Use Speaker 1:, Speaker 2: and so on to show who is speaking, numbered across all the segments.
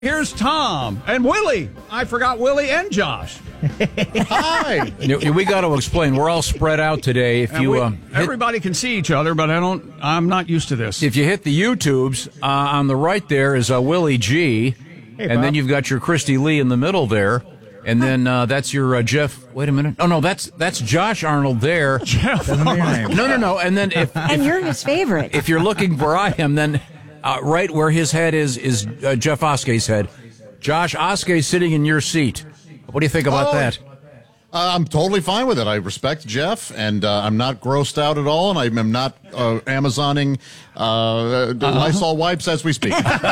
Speaker 1: Here's Tom and Willie. I forgot Willie and Josh.
Speaker 2: Hi.
Speaker 3: We got to explain. We're all spread out today. If
Speaker 1: everybody can see each other, but I'm not used to this.
Speaker 3: If you hit the YouTubes, on the right there is Willie G, and then you've got your Christy Lee in the middle there, and then that's your Jeff. Wait a minute. Oh no, that's Josh Arnold there.
Speaker 1: Jeff.
Speaker 3: No. And then
Speaker 4: and you're his favorite.
Speaker 3: If you're looking where I am, then. Right where his head is Jeff Oskey's head. Josh Oskey sitting in your seat. What do you think about that?
Speaker 2: I'm totally fine with it. I respect Jeff, and I'm not grossed out at all, and I am not Amazoning Lysol wipes as we speak.
Speaker 5: Thanks,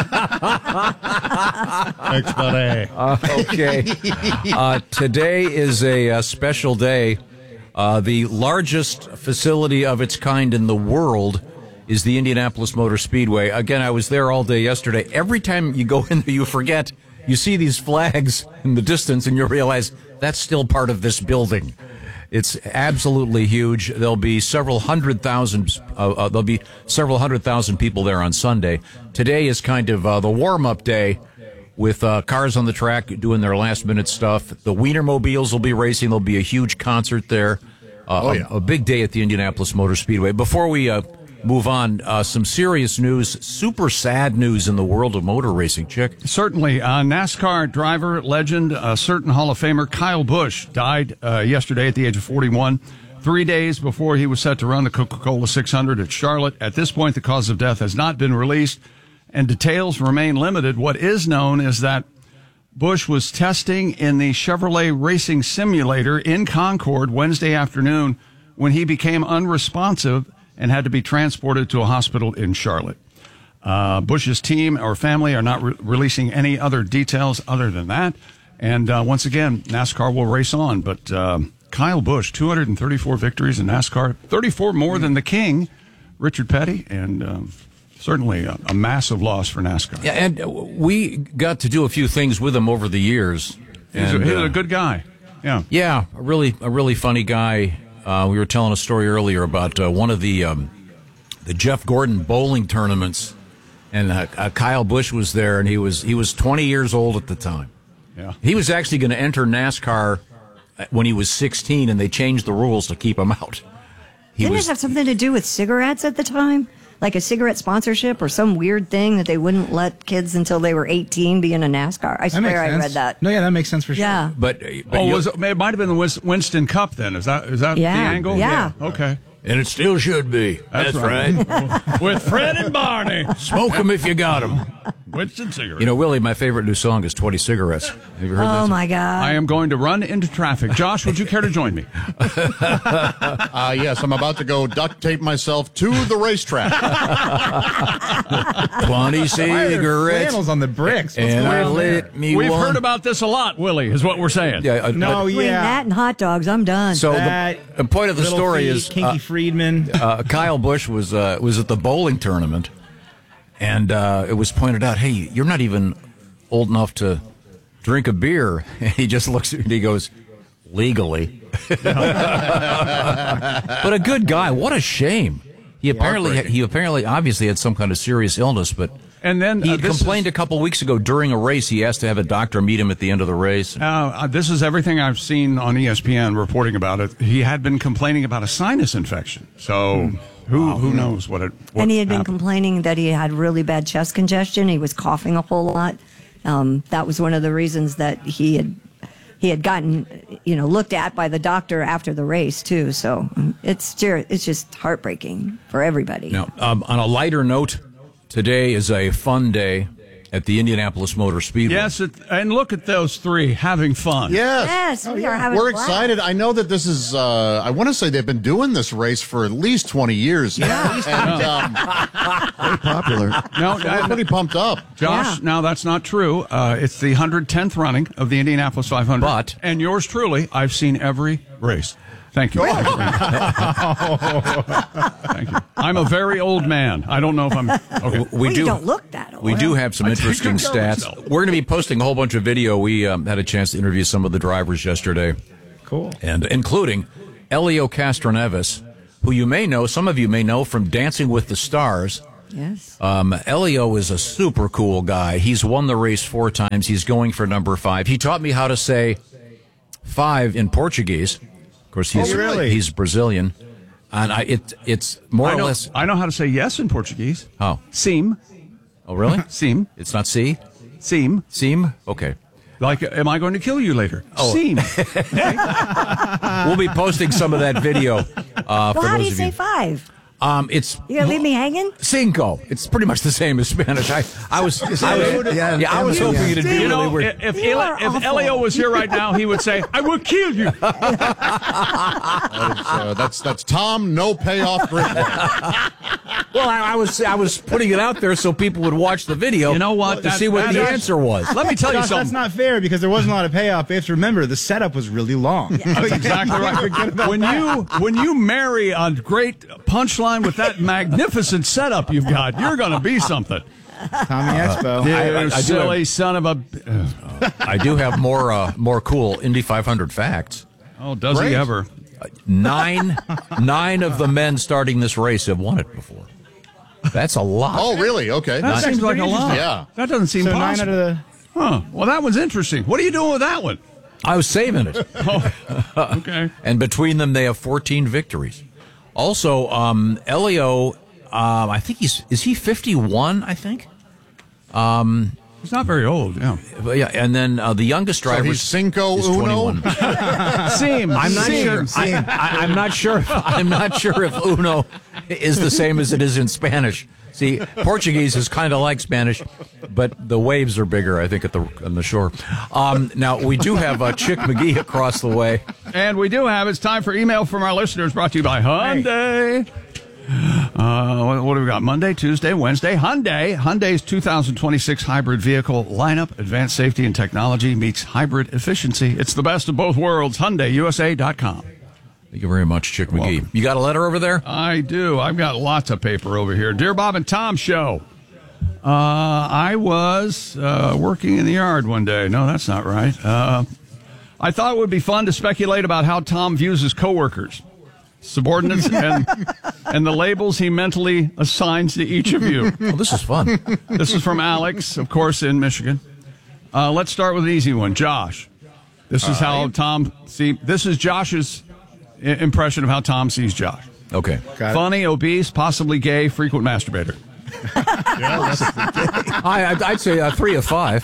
Speaker 5: buddy.
Speaker 3: Okay. Today is a special day. The largest facility of its kind in the world is the Indianapolis Motor Speedway. Again, I was there all day yesterday. Every time you go in there, you forget. You see these flags in the distance, and you realize that's still part of this building. It's absolutely huge. There'll be several hundred thousand people there on Sunday. Today is kind of the warm-up day with cars on the track doing their last-minute stuff. The Wienermobiles will be racing. There'll be a huge concert there. A big day at the Indianapolis Motor Speedway. Before we move on, some serious news, super sad news in the world of motor racing, Chick.
Speaker 1: Certainly. NASCAR driver, legend, certain Hall of Famer Kyle Busch died yesterday at the age of 41, 3 days before he was set to run the Coca-Cola 600 at Charlotte. At this point, the cause of death has not been released, and details remain limited. What is known is that Busch was testing in the Chevrolet Racing Simulator in Concord Wednesday afternoon when he became unresponsive and had to be transported to a hospital in Charlotte. Busch's team or family are not releasing any other details other than that. And once again, NASCAR will race on. But Kyle Busch, 234 victories in NASCAR, 34 more than the king, Richard Petty, and certainly a massive loss for NASCAR.
Speaker 3: Yeah, and we got to do a few things with him over the years.
Speaker 1: He's a good guy.
Speaker 3: Yeah, a really funny guy. We were telling a story earlier about one of the Jeff Gordon bowling tournaments, and Kyle Busch was there, and he was 20 years old at the time.
Speaker 1: Yeah,
Speaker 3: he was actually going to enter NASCAR when he was 16, and they changed the rules to keep him out.
Speaker 4: Didn't it have something to do with cigarettes at the time? Like a cigarette sponsorship or some weird thing that they wouldn't let kids until they were 18 be in a NASCAR? I swear I read that.
Speaker 5: No, yeah, that makes sense for sure.
Speaker 4: Yeah.
Speaker 3: But
Speaker 1: it might have been the Winston Cup then. Is that the angle?
Speaker 4: Yeah.
Speaker 1: Okay.
Speaker 3: And it still should be. That's right.
Speaker 1: With Fred and Barney.
Speaker 3: Smoke them if you got them.
Speaker 1: Winston cigarettes.
Speaker 3: You know, Willie, my favorite new song is 20 Cigarettes. Have you heard that?
Speaker 4: Oh, my God.
Speaker 1: I am going to run into traffic. Josh, would you care to join me?
Speaker 2: Yes, I'm about to go duct tape myself to the racetrack.
Speaker 3: 20 cigarettes.
Speaker 5: Flannels on the bricks.
Speaker 3: And I lit me
Speaker 1: We've
Speaker 3: one.
Speaker 1: heard about this a lot, Willie, is what we're saying.
Speaker 3: Yeah,
Speaker 4: Between that and hot dogs, I'm done.
Speaker 3: So the point of the story is
Speaker 5: Kinky Friedman.
Speaker 3: Kyle Busch was at the bowling tournament, and it was pointed out, hey, you're not even old enough to drink a beer. And he just looks at me and he goes, legally. But a good guy. What a shame. He apparently obviously had some kind of serious illness, but
Speaker 1: and then
Speaker 3: he complained a couple weeks ago during a race. He asked to have a doctor meet him at the end of the race.
Speaker 1: This is everything I've seen on ESPN reporting about it. He had been complaining about a sinus infection. So who knows what
Speaker 4: and he had been
Speaker 1: happened.
Speaker 4: complaining that he had really bad chest congestion. He was coughing a whole lot. That was one of the reasons that he had gotten, looked at by the doctor after the race too. So it's just heartbreaking for everybody.
Speaker 3: Now, on a lighter note, today is a fun day at the Indianapolis Motor Speedway.
Speaker 1: Yes, and look at those three having fun.
Speaker 2: Yes.
Speaker 4: We are having
Speaker 2: We're
Speaker 4: fun.
Speaker 2: excited. I know that this is, I want to say they've been doing this race for at least 20 years. Yeah. And,
Speaker 6: very popular.
Speaker 2: No, we're pretty pumped up.
Speaker 1: Josh, now that's not true. It's the 110th running of the Indianapolis 500.
Speaker 3: But,
Speaker 1: and yours truly, I've seen every race. Thank you. Thank you. I'm a very old man. I don't know if I'm okay.
Speaker 4: You don't look that old.
Speaker 3: We do have some interesting stats. We're going to be posting a whole bunch of video. We had a chance to interview some of the drivers yesterday.
Speaker 5: Cool.
Speaker 3: And including Elio Castroneves, who you may know, some of you may know from Dancing with the Stars.
Speaker 4: Yes.
Speaker 3: Elio is a super cool guy. He's won the race 4 times. He's going for number 5. He taught me how to say 5 in Portuguese. Of course, he's Brazilian. And it's more or less.
Speaker 1: I know how to say yes in Portuguese.
Speaker 3: How?
Speaker 1: Sim.
Speaker 3: Oh, really?
Speaker 1: Sim.
Speaker 3: It's not C?
Speaker 1: Sim.
Speaker 3: Sim? Okay.
Speaker 1: Like, am I going to kill you later?
Speaker 3: Oh.
Speaker 1: Sim.
Speaker 3: We'll be posting some of that video.
Speaker 4: Well,
Speaker 3: for
Speaker 4: how do
Speaker 3: those
Speaker 4: you
Speaker 3: of
Speaker 4: say
Speaker 3: you.
Speaker 4: 5?
Speaker 3: It's
Speaker 4: You gonna leave me hanging?
Speaker 3: Cinco. It's pretty much the same as Spanish. I was hoping you to do
Speaker 1: You know,
Speaker 3: really weird.
Speaker 1: if
Speaker 4: You are
Speaker 1: Elio
Speaker 4: awful.
Speaker 1: was here right now, he would say, I will kill you.
Speaker 2: That's Tom. No payoff.
Speaker 3: Well, I was putting it out there so people would watch the video.
Speaker 1: You know what?
Speaker 3: To see what the answer was.
Speaker 1: Let me tell you
Speaker 5: Josh, that's
Speaker 1: something.
Speaker 5: not fair because there wasn't a lot of payoff. You have to remember the setup was really long.
Speaker 1: That's exactly right. When you marry a great punchline with that magnificent setup you've got, you're going to be something.
Speaker 5: Tommy Expo.
Speaker 1: You
Speaker 3: I do
Speaker 1: silly son of a...
Speaker 3: I do have more cool Indy 500 facts.
Speaker 1: Oh, does he ever?
Speaker 3: 9 of the men starting this race have won it before. That's a lot.
Speaker 2: Oh, really? Okay.
Speaker 1: That seems like a
Speaker 5: pretty
Speaker 1: lot.
Speaker 2: Yeah.
Speaker 1: That doesn't seem
Speaker 5: So
Speaker 1: possible.
Speaker 5: 9 out of the...
Speaker 1: Huh. Well, that one's interesting. What are you doing with that one?
Speaker 3: I was saving it.
Speaker 1: Okay.
Speaker 3: And between them, they have 14 victories. Also, Elio, I think is he 51, I think?
Speaker 1: He's not very old, yeah.
Speaker 3: But yeah, and then the youngest driver
Speaker 2: he's Cinco
Speaker 3: is
Speaker 2: Uno?
Speaker 3: 21.
Speaker 1: Seems.
Speaker 3: I'm not sure. I'm not sure. I'm not sure if Uno is the same as it is in Spanish. See, Portuguese is kind of like Spanish, but the waves are bigger, I think, on the shore. Now we do have Chick McGee across the way.
Speaker 1: And we do have, it's time for email from our listeners, brought to you by Hyundai. What do we got? Monday, Tuesday, Wednesday. Hyundai's 2026 hybrid vehicle lineup. Advanced safety and technology meets hybrid efficiency. It's the best of both worlds. HyundaiUSA.com.
Speaker 3: Thank you very much, Chick McGee.
Speaker 1: Welcome.
Speaker 3: You got a letter over there?
Speaker 1: I do. I've got lots of paper over here. Dear Bob and Tom Show. I was working in the yard one day. No, that's not right. I thought it would be fun to speculate about how Tom views his coworkers, subordinates, and the labels he mentally assigns to each of you.
Speaker 3: Oh, this is fun.
Speaker 1: This is from Alex, of course, in Michigan. Let's start with an easy one. Josh. This is how Tom this is Josh's impression of how Tom sees Josh.
Speaker 3: Okay.
Speaker 1: Funny, obese, possibly gay, frequent masturbator.
Speaker 3: I'd say 3 of 5,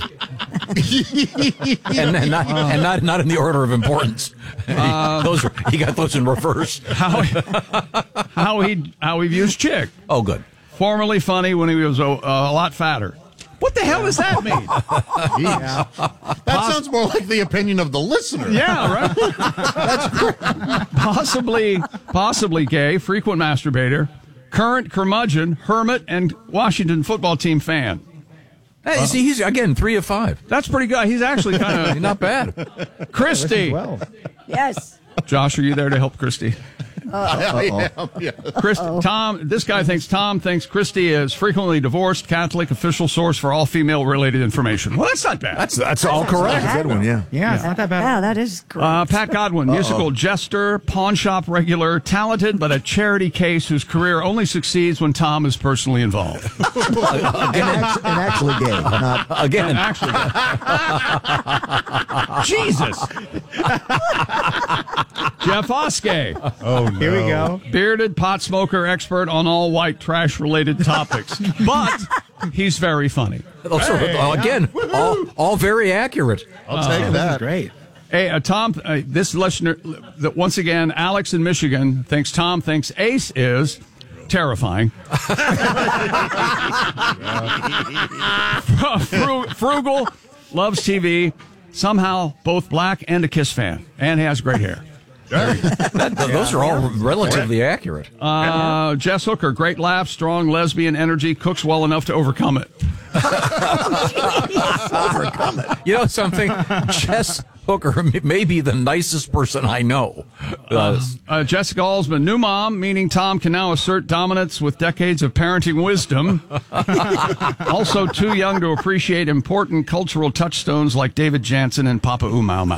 Speaker 3: and not in the order of importance. He got those in reverse.
Speaker 1: How he views Chick.
Speaker 3: Oh, good.
Speaker 1: Formerly funny when he was a lot fatter. What the hell does that mean?
Speaker 2: That sounds more like the opinion of the listener.
Speaker 1: Yeah, right. That's great. Possibly gay, frequent masturbator, current curmudgeon, hermit, and Washington football team fan.
Speaker 3: Hey, see, he's again 3 of 5.
Speaker 1: That's pretty good. He's actually kind of
Speaker 3: Not bad.
Speaker 1: Christy.
Speaker 5: Well,
Speaker 4: Yes.
Speaker 1: Josh, are you there to help Christy?
Speaker 2: I am, yeah.
Speaker 1: Tom. This guy thinks Tom thinks Christy is frequently divorced, Catholic, official source for all female-related information. Well, that's not bad.
Speaker 3: That's all correct.
Speaker 6: That's a good one, yeah.
Speaker 5: yeah, it's not that bad.
Speaker 4: Yeah, that is great.
Speaker 1: Pat Godwin, musical jester, pawn shop regular, talented but a charity case whose career only succeeds when Tom is personally involved.
Speaker 6: And actually gay. Not,
Speaker 3: Again,
Speaker 1: Actually, Jesus. Jeff Oskey. Oh, no.
Speaker 5: Here we go.
Speaker 1: Bearded pot smoker expert on all white trash related topics. But he's very funny.
Speaker 3: those are, again, all very accurate.
Speaker 2: I'll take that.
Speaker 5: Great.
Speaker 1: Hey, Tom, this listener, once again, Alex in Michigan thinks Tom thinks Ace is terrifying. Frugal, loves TV, somehow both black and a Kiss fan, and has great hair.
Speaker 3: Those are all relatively accurate.
Speaker 1: Jess Hooker, great laugh, strong lesbian energy, cooks well enough to overcome it.
Speaker 3: You know something? Jess Hooker may be the nicest person I know.
Speaker 1: Jessica Alsman, new mom, meaning Tom can now assert dominance with decades of parenting wisdom. Also too young to appreciate important cultural touchstones like David Jansen and Papa Umau.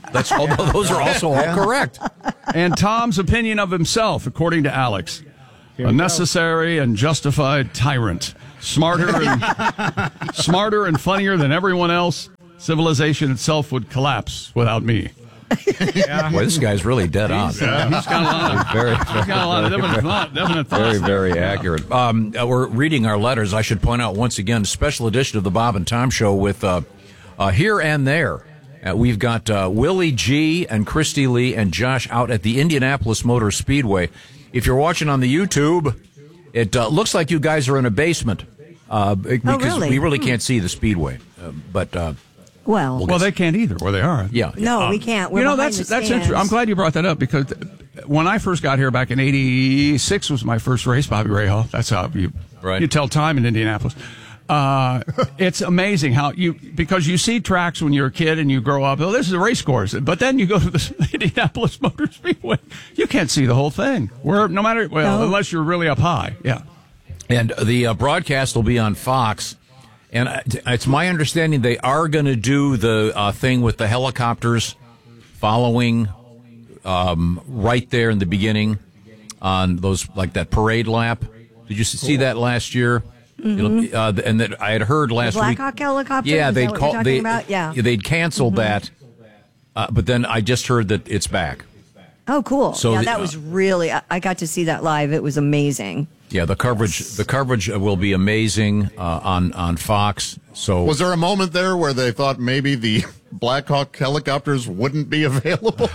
Speaker 3: Those are also all correct.
Speaker 1: And Tom's opinion of himself, according to Alex. A necessary and justified tyrant. Smarter and funnier than everyone else. Civilization itself would collapse without me.
Speaker 3: Boy, this guy's really dead on.
Speaker 1: He's got a lot of definite thoughts.
Speaker 3: Very accurate. We're reading our letters. I should point out once again, a special edition of the Bob and Tom Show with Here and There. We've got Willie G. and Christy Lee and Josh out at the Indianapolis Motor Speedway. If you're watching on the YouTube, it looks like you guys are in a basement because
Speaker 4: really?
Speaker 3: we really can't see the speedway.
Speaker 4: Well,
Speaker 1: They can't either where they are.
Speaker 3: Yeah.
Speaker 4: no, we can't. We're behind
Speaker 1: that's
Speaker 4: the stands.
Speaker 1: interesting. I'm glad you brought that up because when I first got here back in '86 was my first race, Bobby Rahal. That's how you tell time in Indianapolis. It's amazing how because you see tracks when you're a kid and you grow up. Oh, this is a race course, but then you go to the Indianapolis Motor Speedway, you can't see the whole thing. Unless you're really up high. Yeah.
Speaker 3: And the broadcast will be on Fox. And it's my understanding they are going to do the thing with the helicopters following right there in the beginning on those, like that parade lap. Did you see that last year?
Speaker 4: Mm-hmm.
Speaker 3: And that I had heard last
Speaker 4: the
Speaker 3: week.
Speaker 4: Blackhawk helicopter?
Speaker 3: Yeah,
Speaker 4: they'd
Speaker 3: canceled that. But then I just heard that it's back.
Speaker 4: Oh, cool.
Speaker 3: So
Speaker 4: that was really, I got to see that live. It was amazing.
Speaker 3: Yeah, the coverage will be amazing on Fox. So
Speaker 2: was there a moment there where they thought maybe the Blackhawk helicopters wouldn't be available?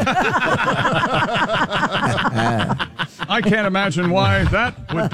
Speaker 1: I can't imagine why that would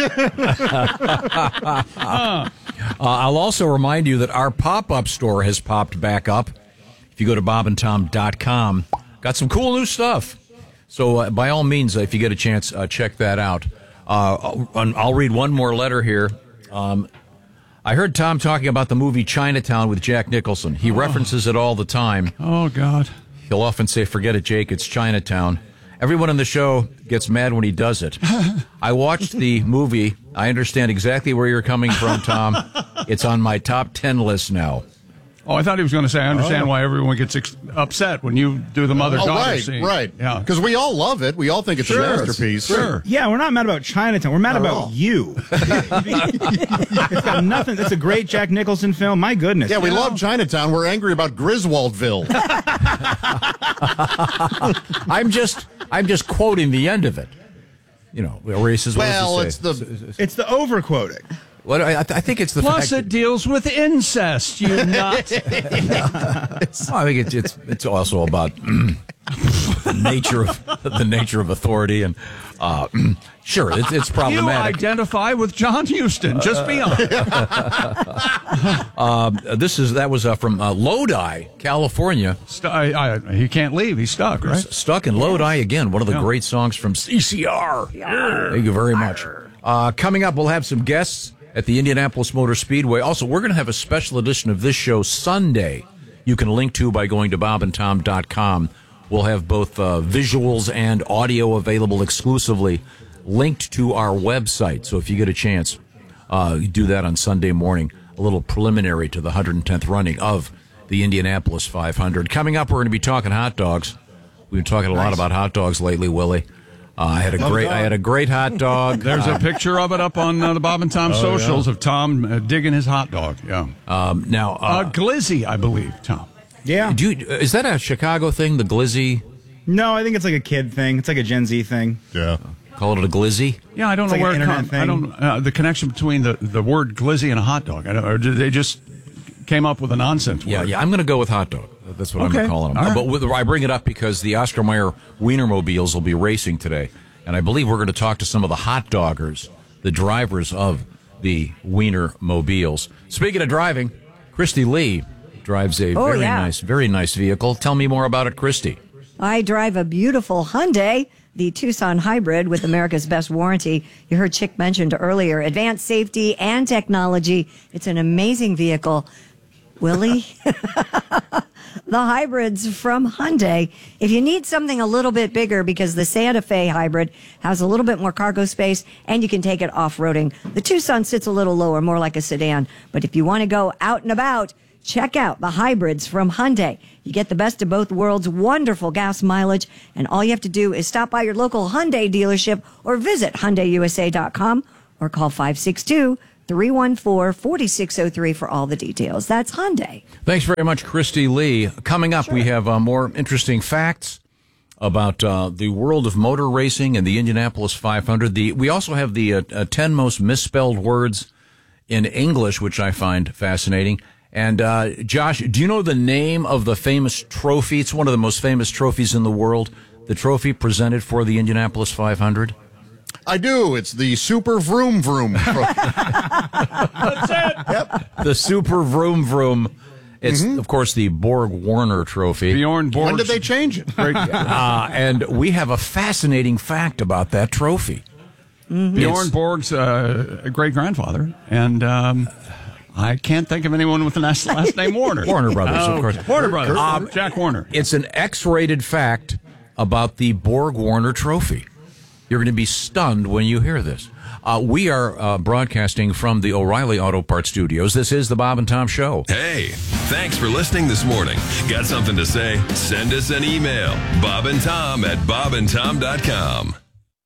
Speaker 1: be.
Speaker 3: I'll also remind you that our pop-up store has popped back up. If you go to bobandtom.com, got some cool new stuff. So by all means, if you get a chance, check that out. I'll read one more letter here. I heard Tom talking about the movie Chinatown with Jack Nicholson. He references it all the time.
Speaker 1: Oh, God.
Speaker 3: He'll often say, "Forget it, Jake, it's Chinatown." Everyone on the show gets mad when he does it. I watched the movie. I understand exactly where you're coming from, Tom. It's on my top 10 list now.
Speaker 1: Oh, I thought he was going to say, I understand why everyone gets upset when you do the mother-daughter scene.
Speaker 2: Right.
Speaker 1: Yeah.
Speaker 2: Because we all love it. We all think it's a masterpiece.
Speaker 1: Sure.
Speaker 5: Yeah, we're not mad about Chinatown. We're mad about you. It's got nothing. It's a great Jack Nicholson film. My goodness.
Speaker 2: Yeah, we love Chinatown. We're angry about Griswoldville.
Speaker 3: I'm just quoting the end of it. You know, where he says,
Speaker 2: it's
Speaker 5: the overquoting.
Speaker 3: What I think it's the
Speaker 1: Plus,
Speaker 3: fact
Speaker 1: it deals with incest, you nut.
Speaker 3: I think it's also about the nature of authority and sure, it's problematic.
Speaker 1: You identify with John Huston. Just be honest.
Speaker 3: That was from Lodi, California.
Speaker 1: He can't leave. He's stuck, right?
Speaker 3: Stuck in Lodi again. One of the great songs from CCR. Thank you very much. Coming up, we'll have some guests at the Indianapolis Motor Speedway. Also, we're going to have a special edition of this show Sunday. You can link to by going to bobandtom.com. We'll have both visuals and audio available exclusively linked to our website. So if you get a chance, do that on Sunday morning. A little preliminary to the 110th running of the Indianapolis 500. Coming up, we're going to be talking hot dogs. We've been talking a lot about hot dogs lately, Willie. I had a great hot dog.
Speaker 1: There's a picture of it up on the Bob and Tom socials of Tom digging his hot dog. Yeah. Glizzy, I believe, Tom.
Speaker 5: Yeah.
Speaker 3: Is that a Chicago thing, the glizzy?
Speaker 5: No, I think it's like a kid thing. It's like a Gen Z thing.
Speaker 2: Yeah.
Speaker 3: Call it a glizzy?
Speaker 1: Yeah, I don't know where it comes from. I don't the connection between the word glizzy and a hot dog. Or they just came up with a nonsense word.
Speaker 3: Yeah, I'm going to go with hot dog. That's what I'm going to call them.
Speaker 1: Right.
Speaker 3: But I bring it up because the Oscar Mayer Wienermobiles will be racing today. And I believe we're going to talk to some of the hot doggers, the drivers of the Wienermobiles. Speaking of driving, Christy Lee drives a very nice vehicle. Tell me more about it, Christy.
Speaker 4: I drive a beautiful Hyundai, the Tucson Hybrid with America's best warranty. You heard Chick mentioned earlier, advanced safety and technology. It's an amazing vehicle. Willie? The hybrids from Hyundai. If you need something a little bit bigger, because the Santa Fe hybrid has a little bit more cargo space and you can take it off-roading. The Tucson sits a little lower, more like a sedan. But if you want to go out and about, Check out the hybrids from Hyundai. You get the best of both worlds, wonderful gas mileage, and all you have to do is stop by your local Hyundai dealership or visit HyundaiUSA.com or call 562-314-4603 for all the details. That's Hyundai.
Speaker 3: Thanks very much, Christy Lee. Coming up, we have more interesting facts about the world of motor racing and the Indianapolis 500. We also have the 10 most misspelled words in English, which I find fascinating. And Josh, do you know the name of the famous trophy? It's one of the most famous trophies in the world. The trophy presented for the Indianapolis 500.
Speaker 2: I do. It's the Super Vroom Vroom trophy.
Speaker 1: That's it.
Speaker 6: Yep.
Speaker 3: The Super Vroom Vroom. It's, of course, the Borg Warner Trophy.
Speaker 1: Bjorn Borg.
Speaker 2: When did they change it?
Speaker 3: And we have a fascinating fact about that trophy.
Speaker 1: Bjorn Borg's great-grandfather, and I can't think of anyone with the last name Warner.
Speaker 3: Warner Brothers, of course.
Speaker 1: Warner Brothers. Jack Warner.
Speaker 3: It's an X-rated fact about the Borg Warner Trophy. You're going to be stunned when you hear this. We are broadcasting from the O'Reilly Auto Parts Studios. This is the Bob and Tom Show.
Speaker 7: Hey, thanks for listening this morning. Got something to say? Send us an email. bobandtom@bobandtom.com.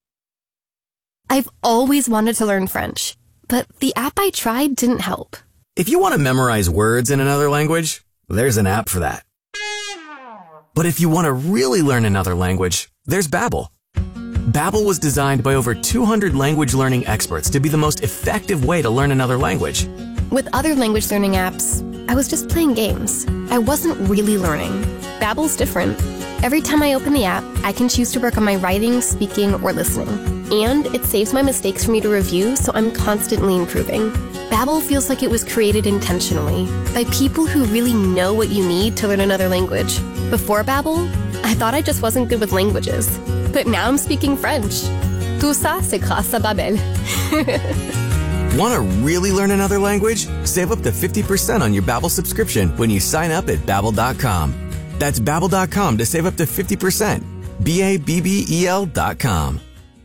Speaker 8: I've always wanted to learn French, but the app I tried didn't help.
Speaker 9: If you want to memorize words in another language, there's an app for that. But if you want to really learn another language, there's Babbel. Babbel was designed by over 200 language learning experts to be the most effective way to learn another language.
Speaker 8: With other language learning apps, I was just playing games. I wasn't really learning. Babbel's different. Every time I open the app, I can choose to work on my writing, speaking, or listening. And it saves my mistakes for me to review, so I'm constantly improving. Babbel feels like it was created intentionally by people who really know what you need to learn another language. Before Babbel, I thought I just wasn't good with languages. But now I'm speaking French. Tout ça, c'est grâce à Babbel.
Speaker 9: Want to really learn another language? Save up to 50% on your Babbel subscription when you sign up at Babbel.com. That's Babbel.com to save up to 50%. Babbel.com.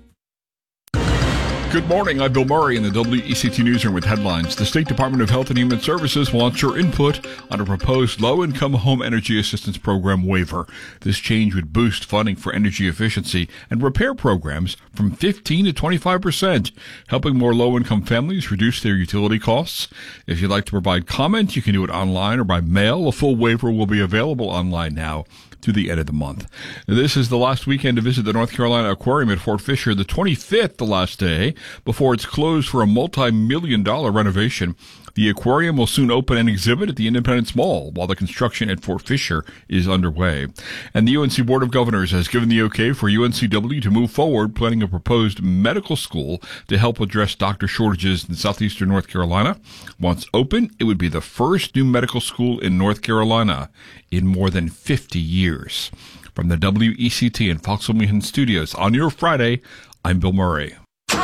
Speaker 10: Good morning. I'm Bill Murray in the WECT Newsroom with headlines. The State Department of Health and Human Services wants your input on a proposed low-income home energy assistance program waiver. This change would boost funding for energy efficiency and repair programs from 15 to 25%, helping more low-income families reduce their utility costs. If you'd like to provide comment, you can do it online or by mail. A full waiver will be available online now through the end of the month. This is the last weekend to visit the North Carolina Aquarium at Fort Fisher, the 25th, the last day, before it's closed for a multi-million-dollar renovation. The aquarium will soon open an exhibit at the Independence Mall while the construction at Fort Fisher is underway. And the UNC Board of Governors has given the okay for UNCW to move forward planning a proposed medical school to help address doctor shortages in southeastern North Carolina. Once open, it would be the first new medical school in North Carolina in more than 50 years. From the WECT and Foxwell Meehan Studios on your Friday, I'm Bill Murray.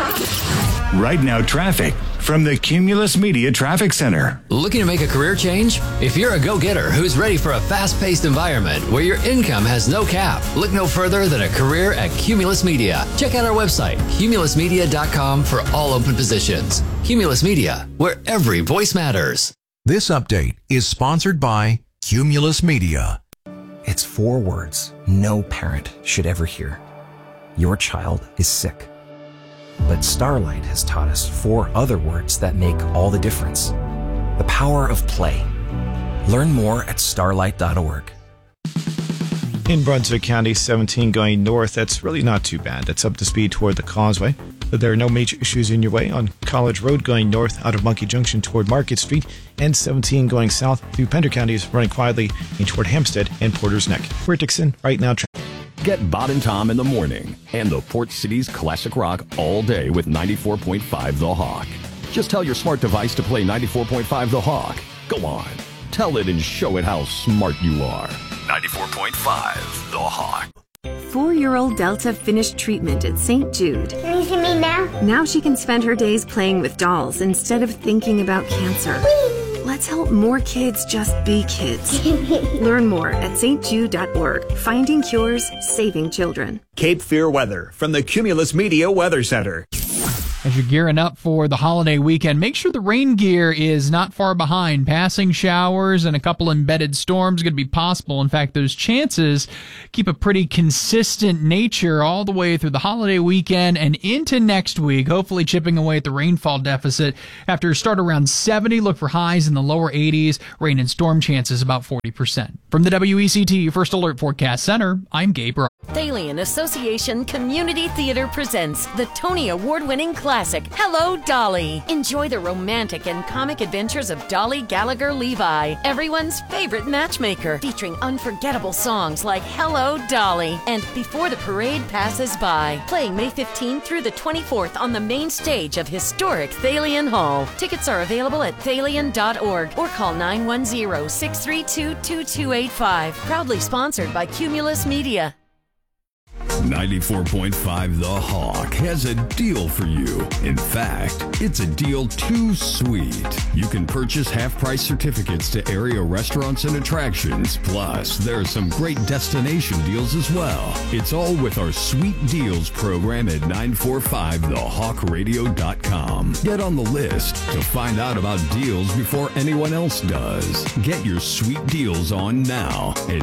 Speaker 11: Right now, traffic from the Cumulus Media Traffic Center.
Speaker 12: Looking to make a career change? If you're a go-getter who's ready for a fast-paced environment where your income has no cap, look no further than a career at Cumulus Media. Check out our website, cumulusmedia.com, for all open positions. Cumulus Media, where every voice matters.
Speaker 13: This update is sponsored by Cumulus Media.
Speaker 14: It's 4 words no parent should ever hear. Your child is sick. But Starlight has taught us 4 other words that make all the difference. The power of play. Learn more at starlight.org.
Speaker 5: In Brunswick County, 17 going north, that's really not too bad. That's up to speed toward the Causeway. But there are no major issues in your way on College Road going north out of Monkey Junction toward Market Street, and 17 going south through Pender County is running quietly in toward Hempstead and Porter's Neck. We're at Dixon right now.
Speaker 15: Get Bob and Tom in the morning and the Port City's classic rock all day with 94.5 The Hawk. Just tell your smart device to play 94.5 The Hawk. Go on. Tell it and show it how smart you are. 94.5 The Hawk.
Speaker 16: 4-year-old Delta finished treatment at St. Jude.
Speaker 17: Can you see me now?
Speaker 16: Now she can spend her days playing with dolls instead of thinking about cancer.
Speaker 17: Whee!
Speaker 16: Let's help more kids just be kids. Learn more at stjude.org. Finding cures, saving children.
Speaker 18: Cape Fear weather from the Cumulus Media Weather Center.
Speaker 17: As you're gearing up for the holiday weekend, make sure the rain gear is not far behind. Passing showers and a couple embedded storms going to be possible. In fact, those chances keep a pretty consistent nature all the way through the holiday weekend and into next week, hopefully chipping away at the rainfall deficit. After a start around 70, look for highs in the lower 80s. Rain and storm chances about 40%. From the WECT First Alert Forecast Center, I'm Gabe Rowe.
Speaker 18: Thalian Association Community Theater presents the Tony Award-winning classic, Hello, Dolly. Enjoy the romantic and comic adventures of Dolly Gallagher Levi, everyone's favorite matchmaker, featuring unforgettable songs like Hello, Dolly and Before the Parade Passes By. Playing May 15th through the 24th on the main stage of historic Thalian Hall. Tickets are available at thalian.org or call 910-632-2285. Proudly sponsored by Cumulus Media.
Speaker 15: 94.5 The Hawk has a deal for you. In fact, it's a deal too sweet. You can purchase half-price certificates to area restaurants and attractions. Plus, there are some great destination deals as well. It's all with our Sweet Deals program at 945thehawkradio.com. Get on the list to find out about deals before anyone else does. Get your sweet deals on now at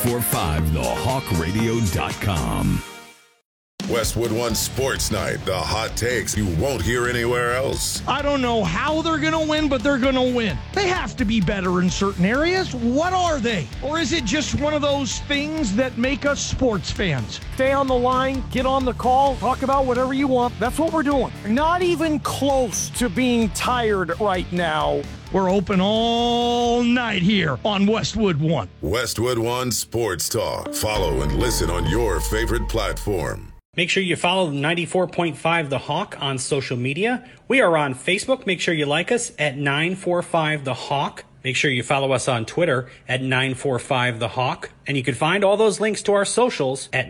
Speaker 15: 945thehawkradio.com.
Speaker 19: Westwood One Sports Night, the hot takes you won't hear anywhere else.
Speaker 20: I don't know how they're going to win, but they're going to win. They have to be better in certain areas. What are they? Or is it just one of those things that make us sports fans? Stay on the line, get on the call, talk about whatever you want. That's what we're doing. Not even close to being tired right now. We're open all night here on Westwood One.
Speaker 19: Westwood One Sports Talk. Follow and listen on your favorite platform.
Speaker 21: Make sure you follow 94.5 The Hawk on social media. We are on Facebook. Make sure you like us at 945 The Hawk. Make sure you follow us on Twitter at 945 The Hawk. And you can find all those links to our socials at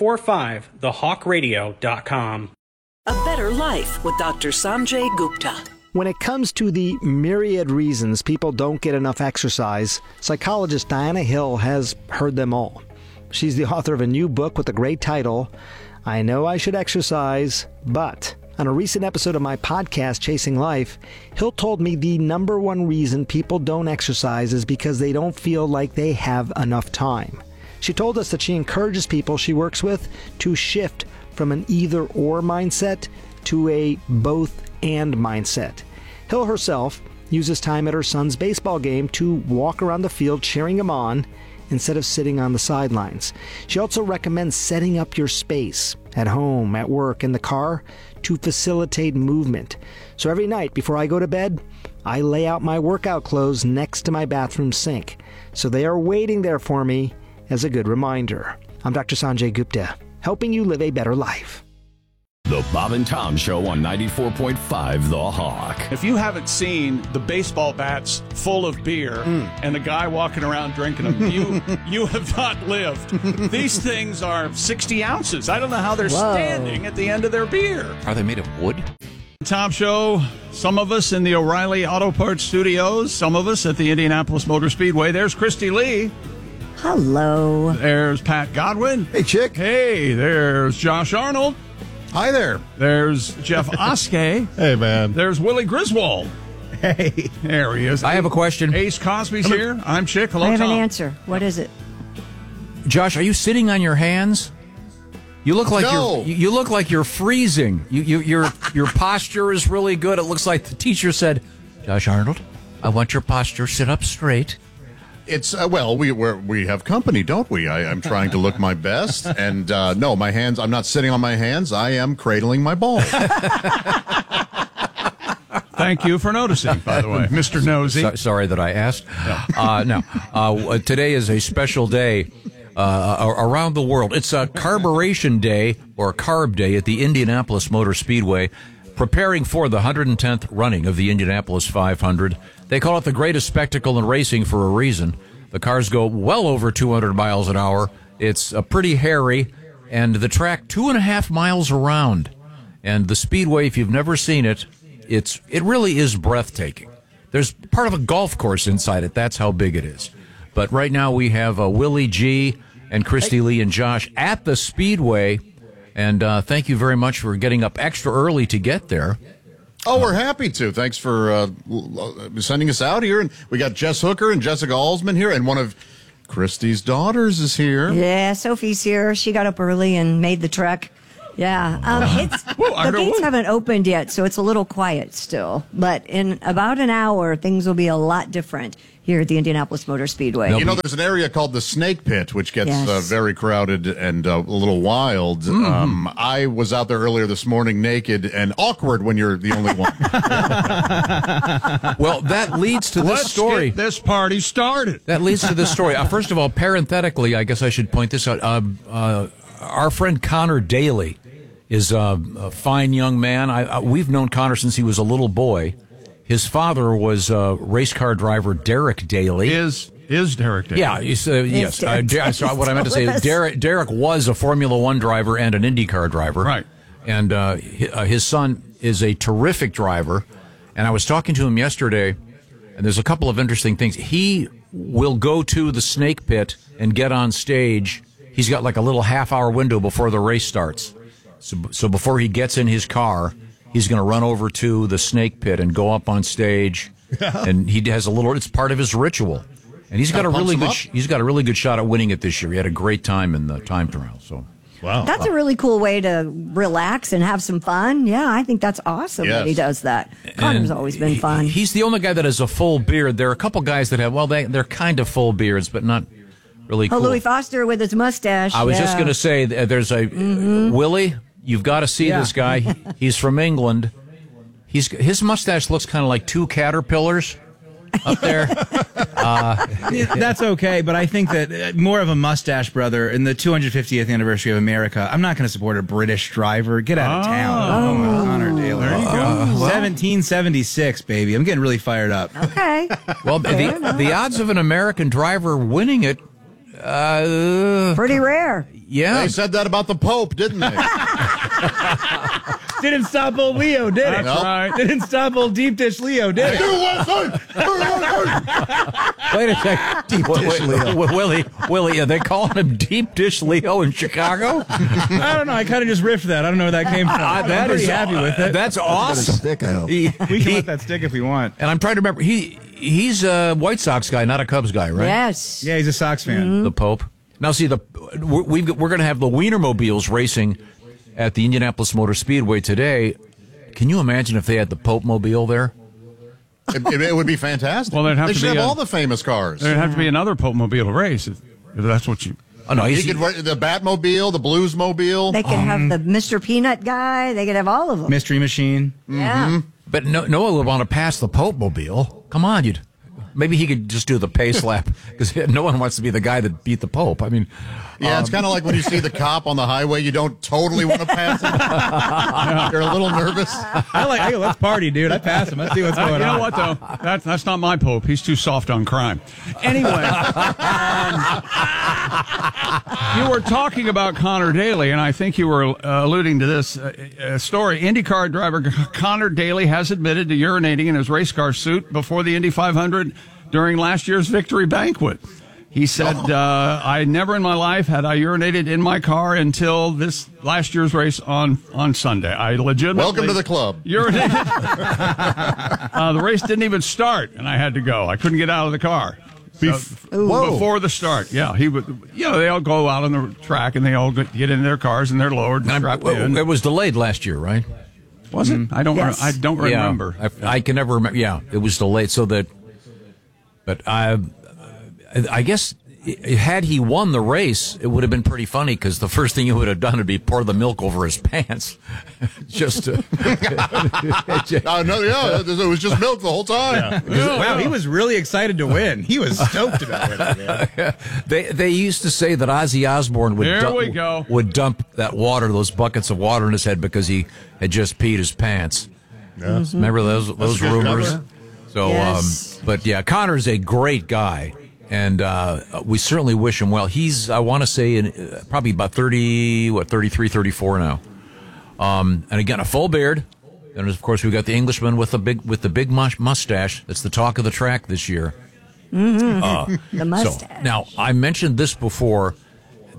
Speaker 21: 945thehawkradio.com.
Speaker 22: A Better Life with Dr. Sanjay Gupta.
Speaker 23: When it comes to the myriad reasons people don't get enough exercise, psychologist Diana Hill has heard them all. She's the author of a new book with a great title, I Know I Should Exercise, But. On a recent episode of my podcast, Chasing Life, Hill told me the number one reason people don't exercise is because they don't feel like they have enough time. She told us that she encourages people she works with to shift from an either-or mindset to a both-and mindset. Hill herself uses time at her son's baseball game to walk around the field cheering him on instead of sitting on the sidelines. She also recommends setting up your space at home, at work, in the car to facilitate movement. So every night before I go to bed, I lay out my workout clothes next to my bathroom sink. So they are waiting there for me as a good reminder. I'm Dr. Sanjay Gupta, helping you live a better life.
Speaker 15: The Bob and Tom Show on 94.5 The Hawk.
Speaker 1: If you haven't seen the baseball bats full of beer and the guy walking around drinking them, you have not lived. These things are 60 ounces. I don't know how they're standing at the end of their beer.
Speaker 3: Are they made of wood?
Speaker 1: Tom Show, some of us in the O'Reilly Auto Parts studios, some of us at the Indianapolis Motor Speedway. There's Christy Lee.
Speaker 4: Hello.
Speaker 1: There's Pat Godwin.
Speaker 6: Hey, chick.
Speaker 1: Hey, there's Josh Arnold.
Speaker 2: Hi there.
Speaker 1: There's Jeff Oskey.
Speaker 6: Hey, man.
Speaker 1: There's Willie Griswold.
Speaker 6: Hey.
Speaker 1: There he is.
Speaker 3: I have a question.
Speaker 1: Ace Cosby's here. I'm Chick. Hello,
Speaker 4: I have
Speaker 1: Tom.
Speaker 4: an answer. What is it?
Speaker 3: Josh, are you sitting on your hands? You look like you look like you're freezing. Your posture is really good. It looks like the teacher said, "Josh Arnold, I want your posture. Sit up straight."
Speaker 2: It's well, we have company, don't we? I'm trying to look my best, and no, my hands. I'm not sitting on my hands. I am cradling my ball.
Speaker 1: Thank you for noticing, by the way, Mr. Nosy.
Speaker 3: Sorry that I asked. Today is a special day around the world. It's a carburation day or carb day at the Indianapolis Motor Speedway, preparing for the 110th running of the Indianapolis 500. They call it the greatest spectacle in racing for a reason. The cars go well over 200 miles an hour. It's pretty hairy, and the track 2.5 miles around. And the speedway, if you've never seen it, it really is breathtaking. There's part of a golf course inside it. That's how big it is. But right now we have Willie G and Christy Lee and Josh at the speedway. And thank you very much for getting up extra early to get there.
Speaker 2: Oh, we're happy to. Thanks for sending us out here. And we got Jess Hooker and Jessica Alsman here, and one of Christy's daughters is here.
Speaker 4: Yeah, Sophie's here. She got up early and made the trek. Yeah. The gates haven't opened yet, so it's a little quiet still. But in about an hour, things will be a lot different here at the Indianapolis Motor Speedway.
Speaker 2: You know, there's an area called the Snake Pit, which gets very crowded and a little wild. I was out there earlier this morning naked and awkward when you're the only one.
Speaker 3: Well, that leads to this story.
Speaker 1: Get this party started.
Speaker 3: That leads to this story. First of all, parenthetically, I guess I should point this out. Our friend Connor Daly is a fine young man. We've known Connor since he was a little boy. His father was race car driver Derek Daly.
Speaker 1: Is Derek Daly?
Speaker 3: Yeah, yes. What I meant to say, Derek was a Formula One driver and an IndyCar driver.
Speaker 1: Right.
Speaker 3: And his son is a terrific driver. And I was talking to him yesterday, and there's a couple of interesting things. He will go to the Snake Pit and get on stage. He's got like a little half-hour window before the race starts. So before he gets in his car, he's going to run over to the Snake Pit and go up on stage. And he has it's part of his ritual. And he's got a really good shot at winning it this year. He had a great time in the time trial. So
Speaker 2: wow.
Speaker 4: That's a really cool way to relax and have some fun. Yeah, I think that's awesome that he does that. Connor's always been fun.
Speaker 3: He's the only guy that has a full beard. There are a couple guys that have, they're kind of full beards, but not really cool.
Speaker 4: Oh, Louis Foster with his mustache.
Speaker 3: I was just going to say, there's a Willie. You've got to see this guy. He's from England. His mustache looks kind of like two caterpillars up there.
Speaker 7: That's okay, but I think that more of a mustache brother in the 250th anniversary of America. I'm not going to support a British driver. Get out of town. Connor Daly.
Speaker 1: There you go.
Speaker 7: 1776, baby. I'm getting really fired up.
Speaker 4: Okay.
Speaker 3: Well, the odds of an American driver winning it,
Speaker 4: pretty rare.
Speaker 3: Yeah.
Speaker 2: They said that about the Pope, didn't they?
Speaker 7: Didn't stop old Leo, did it?
Speaker 1: That's right.
Speaker 7: Didn't stop old Deep Dish Leo, did it?
Speaker 3: Wait a second.
Speaker 6: Deep Dish Leo.
Speaker 3: Willie, are they calling him Deep Dish Leo in Chicago?
Speaker 7: I don't know. I kind of just riffed that. I don't know where that came from. I'm pretty happy with it.
Speaker 3: That's awesome.
Speaker 6: Stick, I hope.
Speaker 7: We can let that stick if we want.
Speaker 3: And I'm trying to remember. He's a White Sox guy, not a Cubs guy, right?
Speaker 4: Yes.
Speaker 7: Yeah, he's a Sox fan.
Speaker 3: The Pope. Now, see, we're going to have the Wienermobiles racing at the Indianapolis Motor Speedway today. Can you imagine if they had the Pope Mobile there?
Speaker 2: It would be fantastic.
Speaker 1: Well,
Speaker 2: they should have all the famous cars.
Speaker 1: There'd have to be another Pope Mobile race if that's what you...
Speaker 3: Oh, no,
Speaker 2: he could the Batmobile, the Bluesmobile.
Speaker 4: They could have the Mr. Peanut guy. They could have all of them.
Speaker 7: Mystery Machine.
Speaker 4: Yeah.
Speaker 3: But no one would want to pass the Pope Mobile. Come on, maybe he could just do the pace lap because no one wants to be the guy that beat the Pope. I mean,
Speaker 2: yeah, it's kind of like when you see the cop on the highway, you don't totally want to pass him. You're a little nervous.
Speaker 7: Hey, let's party, dude. I pass him. Let's see what's going on.
Speaker 1: You know what, though? That's not my Pope. He's too soft on crime. Anyway, you were talking about Connor Daly, and I think you were alluding to this story. IndyCar driver Connor Daly has admitted to urinating in his race car suit before the Indy 500 during last year's victory banquet. He said, I never in my life had I urinated in my car until this last year's race on Sunday. I legitimately...
Speaker 2: Welcome to the club.
Speaker 1: Urinated. The race didn't even start, and I had to go. I couldn't get out of the car. Before the start, yeah. He would, they all go out on the track, and they all get in their cars, and they're lowered and strapped in.
Speaker 3: It was delayed last year, right?
Speaker 1: Was it? I don't remember.
Speaker 3: I can never remember. Yeah, it was delayed so that... But I guess had he won the race, it would have been pretty funny because the first thing he would have done would be pour the milk over his pants. Just to...
Speaker 2: it was just milk the whole time.
Speaker 7: Yeah. Wow, he was really excited to win. He was stoked about it.
Speaker 3: They used to say that Ozzy Osbourne would dump that water, those buckets of water in his head because he had just peed his pants. Yes. Remember those rumors? So, yes. But yeah, Connor's a great guy, and we certainly wish him well. He's, I want to say, probably about 33, 34 now. And again, a full beard. And of course, we've got the Englishman with the big mustache. That's the talk of the track this year.
Speaker 4: Mm-hmm. The mustache.
Speaker 3: So, now, I mentioned this before.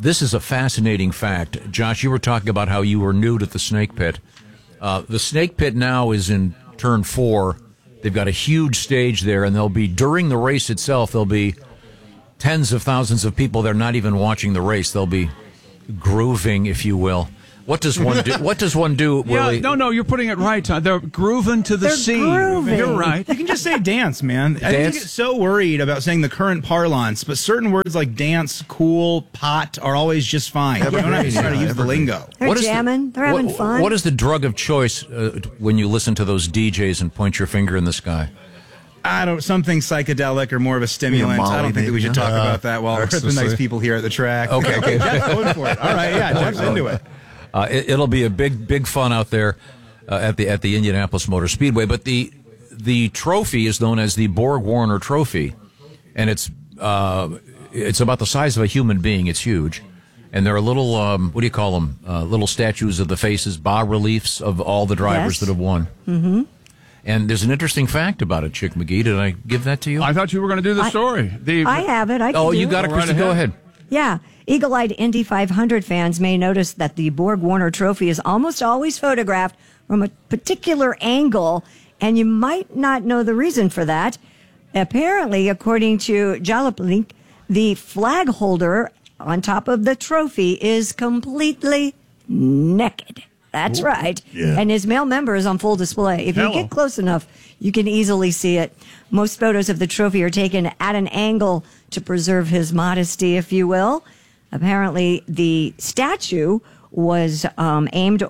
Speaker 3: This is a fascinating fact. Josh, you were talking about how you were new to the snake pit. The snake pit now is in turn 4. They've got a huge stage there, and during the race itself, there'll be tens of thousands of people. They're not even watching the race. They'll be grooving, if you will. What does one do? What does one do, Willie?
Speaker 1: No, you're putting it right, Tom. They're grooving to the scene.
Speaker 4: Grooving.
Speaker 1: You're right.
Speaker 7: You can just say dance, man. I think you get so worried about saying the current parlance, but certain words like dance, cool, pot are always just fine. You don't have to try to use the lingo.
Speaker 4: They're jamming. They're having fun.
Speaker 3: What is the drug of choice when you listen to those DJs and point your finger in the sky?
Speaker 7: Something psychedelic or more of a stimulant.
Speaker 6: Molly,
Speaker 7: I don't think that we should talk about that while we're the nice people here at the track.
Speaker 3: Okay.
Speaker 7: Jeff's going for it. All right, yeah, Jeff's into it.
Speaker 3: It'll be a big fun out there at the Indianapolis Motor Speedway. But the trophy is known as the Borg Warner Trophy, and it's about the size of a human being. It's huge, and there are little what do you call them? Little statues of the faces, bas reliefs of all the drivers that have won. Mm-hmm. And there's an interesting fact about it, Chick McGee. Did I give that to you?
Speaker 1: I thought you were going to do the story.
Speaker 4: I have it.
Speaker 3: You got it, Krista. Go ahead.
Speaker 4: Yeah. Eagle-eyed Indy 500 fans may notice that the Borg Warner Trophy is almost always photographed from a particular angle, and you might not know the reason for that. Apparently, according to Jalopnik, the flag holder on top of the trophy is completely naked. That's right. Yeah. And his male member is on full display. If you get close enough, you can easily see it. Most photos of the trophy are taken at an angle to preserve his modesty, if you will. Apparently, the statue was aimed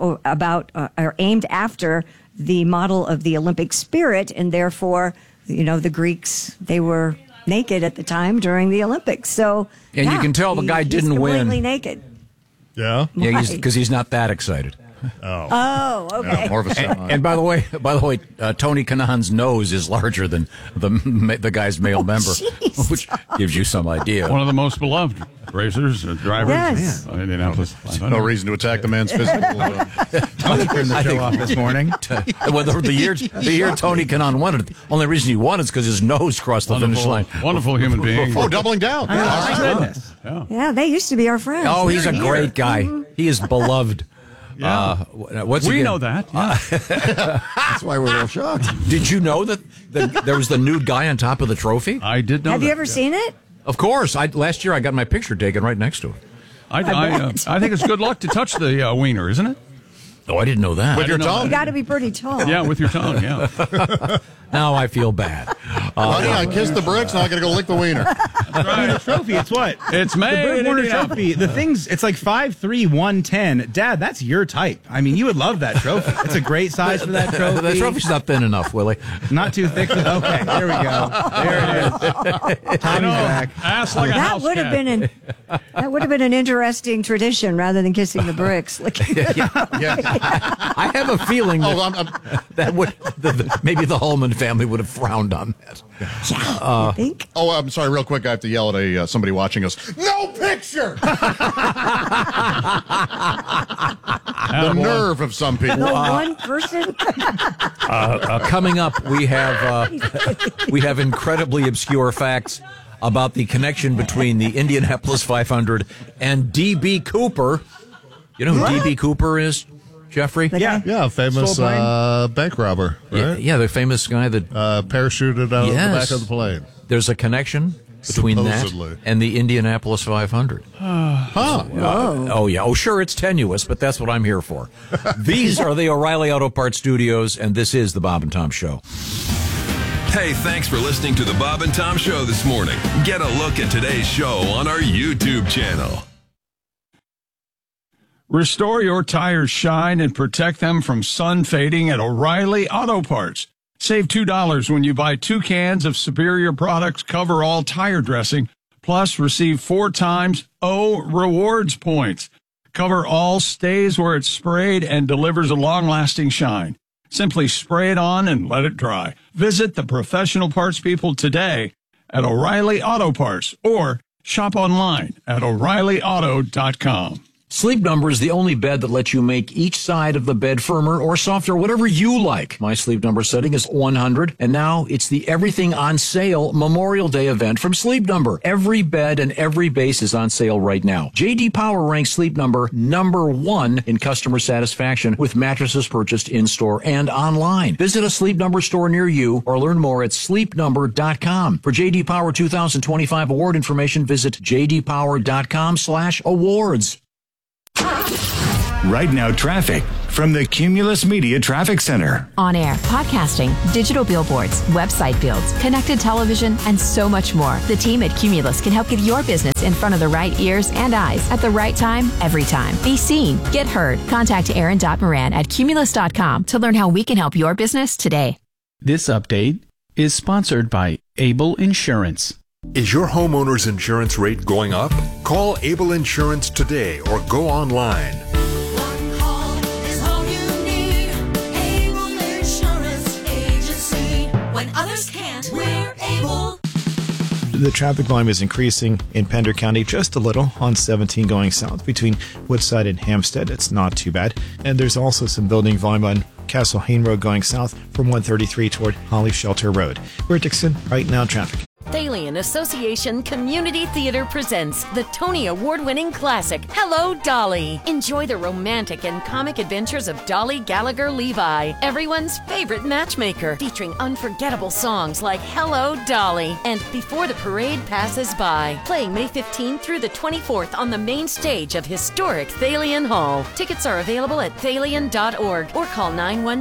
Speaker 4: after the model of the Olympic spirit, and therefore, the Greeks, they were naked at the time during the Olympics. So,
Speaker 3: you can tell the guy didn't win.
Speaker 4: He's completely naked.
Speaker 2: Yeah,
Speaker 3: because he's not that excited.
Speaker 4: Oh, okay.
Speaker 2: More of a
Speaker 3: and by the way, Tony Kanaan's nose is larger than the guy's male member, which gives you some idea.
Speaker 1: One of the most beloved racers, drivers.
Speaker 4: Yes.
Speaker 1: Indianapolis.
Speaker 2: No reason to attack the man's physical.
Speaker 7: Tony turned the show off this morning.
Speaker 3: The year Tony Kanaan won it, only reason he won it is because his nose crossed the finish line.
Speaker 1: Wonderful human being.
Speaker 2: Oh, doubling down.
Speaker 7: My goodness.
Speaker 4: Yeah, they used to be our friends.
Speaker 3: Oh, he's a great guy. He is beloved.
Speaker 1: Yeah. We know that. Yeah.
Speaker 6: That's why we're all shocked.
Speaker 3: Did you know that there was the nude guy on top of the trophy?
Speaker 1: I did know that.
Speaker 4: Have you ever seen it?
Speaker 3: Of course. Last year I got my picture taken right next to it.
Speaker 1: I think it's good luck to touch the wiener, isn't it?
Speaker 3: Oh, I didn't know that.
Speaker 2: With your tongue?
Speaker 4: You got to be pretty tall.
Speaker 1: Yeah, with your tongue, yeah.
Speaker 3: Now I feel bad.
Speaker 2: Honey, I kissed the bricks, now I got to go lick the wiener.
Speaker 7: The trophy, it's what?
Speaker 1: It's made
Speaker 7: The Borg
Speaker 1: in
Speaker 7: Warner
Speaker 1: Indianapolis.
Speaker 7: Trophy, it's like 5'3", 110. Dad, that's your type. I mean, you would love that trophy. It's a great size for that trophy.
Speaker 3: The trophy's not thin enough, Willie.
Speaker 7: Not too thick. Okay, there we go. There it is. Tommy's back.
Speaker 1: Ass like a
Speaker 4: That
Speaker 1: house
Speaker 4: would have
Speaker 1: cat.
Speaker 4: been an interesting tradition rather than kissing the bricks.
Speaker 3: I have a feeling that maybe the Holman family would have frowned on that.
Speaker 4: You think?
Speaker 2: Oh, I'm sorry, real quick. I have to yell at somebody watching us. No picture! The nerve of some people.
Speaker 4: No one person?
Speaker 3: Coming up, we have incredibly obscure facts about the connection between the Indianapolis 500 and D.B. Cooper. You know who D.B. Cooper is, Jeffrey?
Speaker 8: Yeah, famous bank robber, right?
Speaker 3: Yeah, the famous guy that
Speaker 8: parachuted out of the back of the plane.
Speaker 3: There's a connection between
Speaker 8: Supposedly.
Speaker 3: that and the Indianapolis 500. Oh, yeah. Oh, sure, it's tenuous, but that's what I'm here for. These are the O'Reilly Auto Parts Studios, and this is the Bob and Tom Show.
Speaker 9: Hey, thanks for listening to the Bob and Tom Show this morning. Get a look at today's show on our YouTube channel.
Speaker 1: Restore your tires' shine and protect them from sun fading at O'Reilly Auto Parts. Save $2 when you buy 2 cans of Superior Products Cover All Tire Dressing, plus receive 4 times O Rewards points. Cover All stays where it's sprayed and delivers a long-lasting shine. Simply spray it on and let it dry. Visit the professional parts people today at O'Reilly Auto Parts or shop online at O'ReillyAuto.com.
Speaker 3: Sleep Number is the only bed that lets you make each side of the bed firmer or softer, whatever you like. My Sleep Number setting is 100, and now it's the Everything on Sale Memorial Day event from Sleep Number. Every bed and every base is on sale right now. J.D. Power ranks Sleep Number number 1 in customer satisfaction with mattresses purchased in-store and online. Visit a Sleep Number store near you or learn more at sleepnumber.com. For J.D. Power 2025 award information, visit jdpower.com/awards.
Speaker 10: Right now, traffic from the Cumulus Media Traffic Center.
Speaker 11: On air, podcasting, digital billboards, website builds, connected television, and so much more. The team at Cumulus can help get your business in front of the right ears and eyes at the right time, every time. Be seen, get heard. Contact Aaron.Moran at Cumulus.com to learn how we can help your business today.
Speaker 12: This update is sponsored by Able Insurance.
Speaker 24: Is your homeowner's insurance rate going up? Call Able Insurance today or go online.
Speaker 25: One call is all you need. Able Insurance Agency. When others can't, we're able.
Speaker 5: The traffic volume is increasing in Pender County just a little on 17 going south between Woodside and Hampstead. It's not too bad. And there's also some building volume on Castle Hayne Road going south from 133 toward Holly Shelter Road. We're at Dixon, right now traffic.
Speaker 18: Thalian Association Community Theater presents the Tony Award-winning classic, Hello, Dolly. Enjoy the romantic and comic adventures of Dolly Gallagher Levi, everyone's favorite matchmaker, featuring unforgettable songs like Hello, Dolly and Before the Parade Passes By. Playing May 15th through the 24th on the main stage of historic Thalian Hall. Tickets are available at thalian.org or call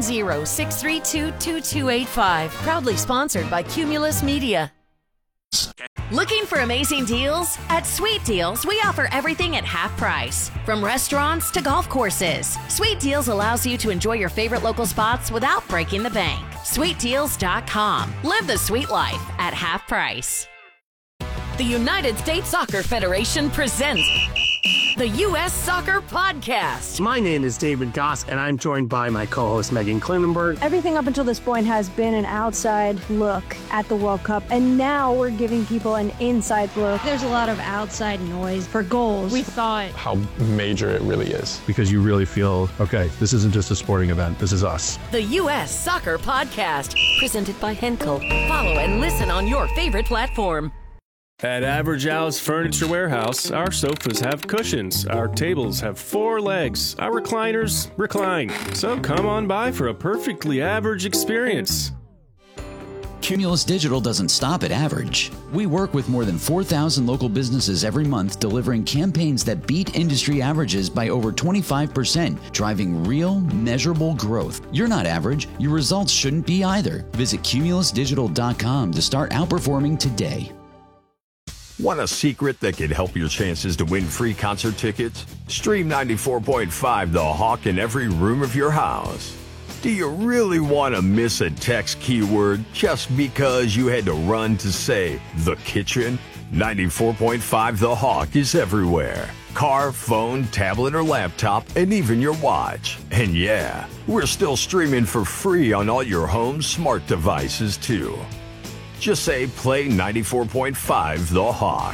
Speaker 18: 910-632-2285. Proudly sponsored by Cumulus Media.
Speaker 26: Looking for amazing deals? At Sweet Deals, we offer everything at half price. From restaurants to golf courses, Sweet Deals allows you to enjoy your favorite local spots without breaking the bank. SweetDeals.com. Live the sweet life at half price.
Speaker 18: The United States Soccer Federation presents the U.S. Soccer Podcast.
Speaker 27: My name is David Goss, and I'm joined by my co-host Megan Klinenberg.
Speaker 28: Everything up until this point has been an outside look at the World Cup, and now we're giving people an inside look.
Speaker 29: There's a lot of outside noise for goals. We thought
Speaker 30: how major it really is, because you really feel, okay, this isn't just a sporting event, this is us.
Speaker 18: The U.S. Soccer Podcast, presented by Henkel. Follow and listen on your favorite platform.
Speaker 31: At Average Al's Furniture Warehouse, our sofas have cushions, our tables have 4 legs, our recliners recline. So come on by for a perfectly average experience.
Speaker 32: Cumulus Digital doesn't stop at average. We work with more than 4,000 local businesses every month, delivering campaigns that beat industry averages by over 25%, driving real, measurable growth. You're not average. Your results shouldn't be either. Visit cumulusdigital.com to start outperforming today.
Speaker 33: Want a secret that could help your chances to win free concert tickets? Stream 94.5 The Hawk in every room of your house. Do you really want to miss a text keyword just because you had to run to say the kitchen? 94.5 The Hawk is everywhere. Car, phone, tablet, or laptop, and even your watch. And yeah, we're still streaming for free on all your home smart devices too. Just say play 94.5 The Hawk.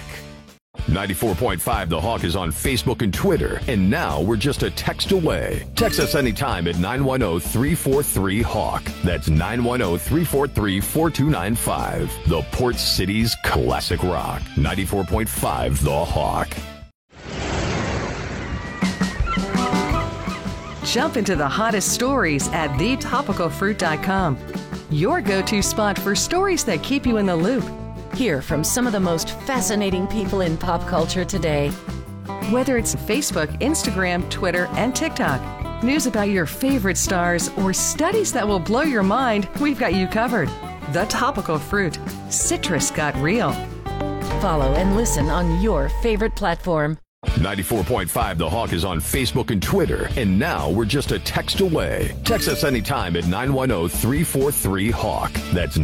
Speaker 15: 94.5 The Hawk is on Facebook and Twitter, and now we're just a text away. Text us anytime at 910-343-HAWK. That's 910-343-4295. The Port City's classic rock. 94.5 The Hawk.
Speaker 34: Jump into the hottest stories at thetopicalfruit.com. Your go-to spot for stories that keep you in the loop.
Speaker 18: Hear from some of the most fascinating people in pop culture today.
Speaker 34: Whether it's Facebook, Instagram, Twitter, and TikTok, news about your favorite stars, or studies that will blow your mind, we've got you covered. The Topical Fruit. Citrus got real.
Speaker 18: Follow and listen on your favorite platform.
Speaker 15: 94.5 The Hawk is on Facebook and Twitter, and now we're just a text away. Text us anytime at 910-343-HAWK. That's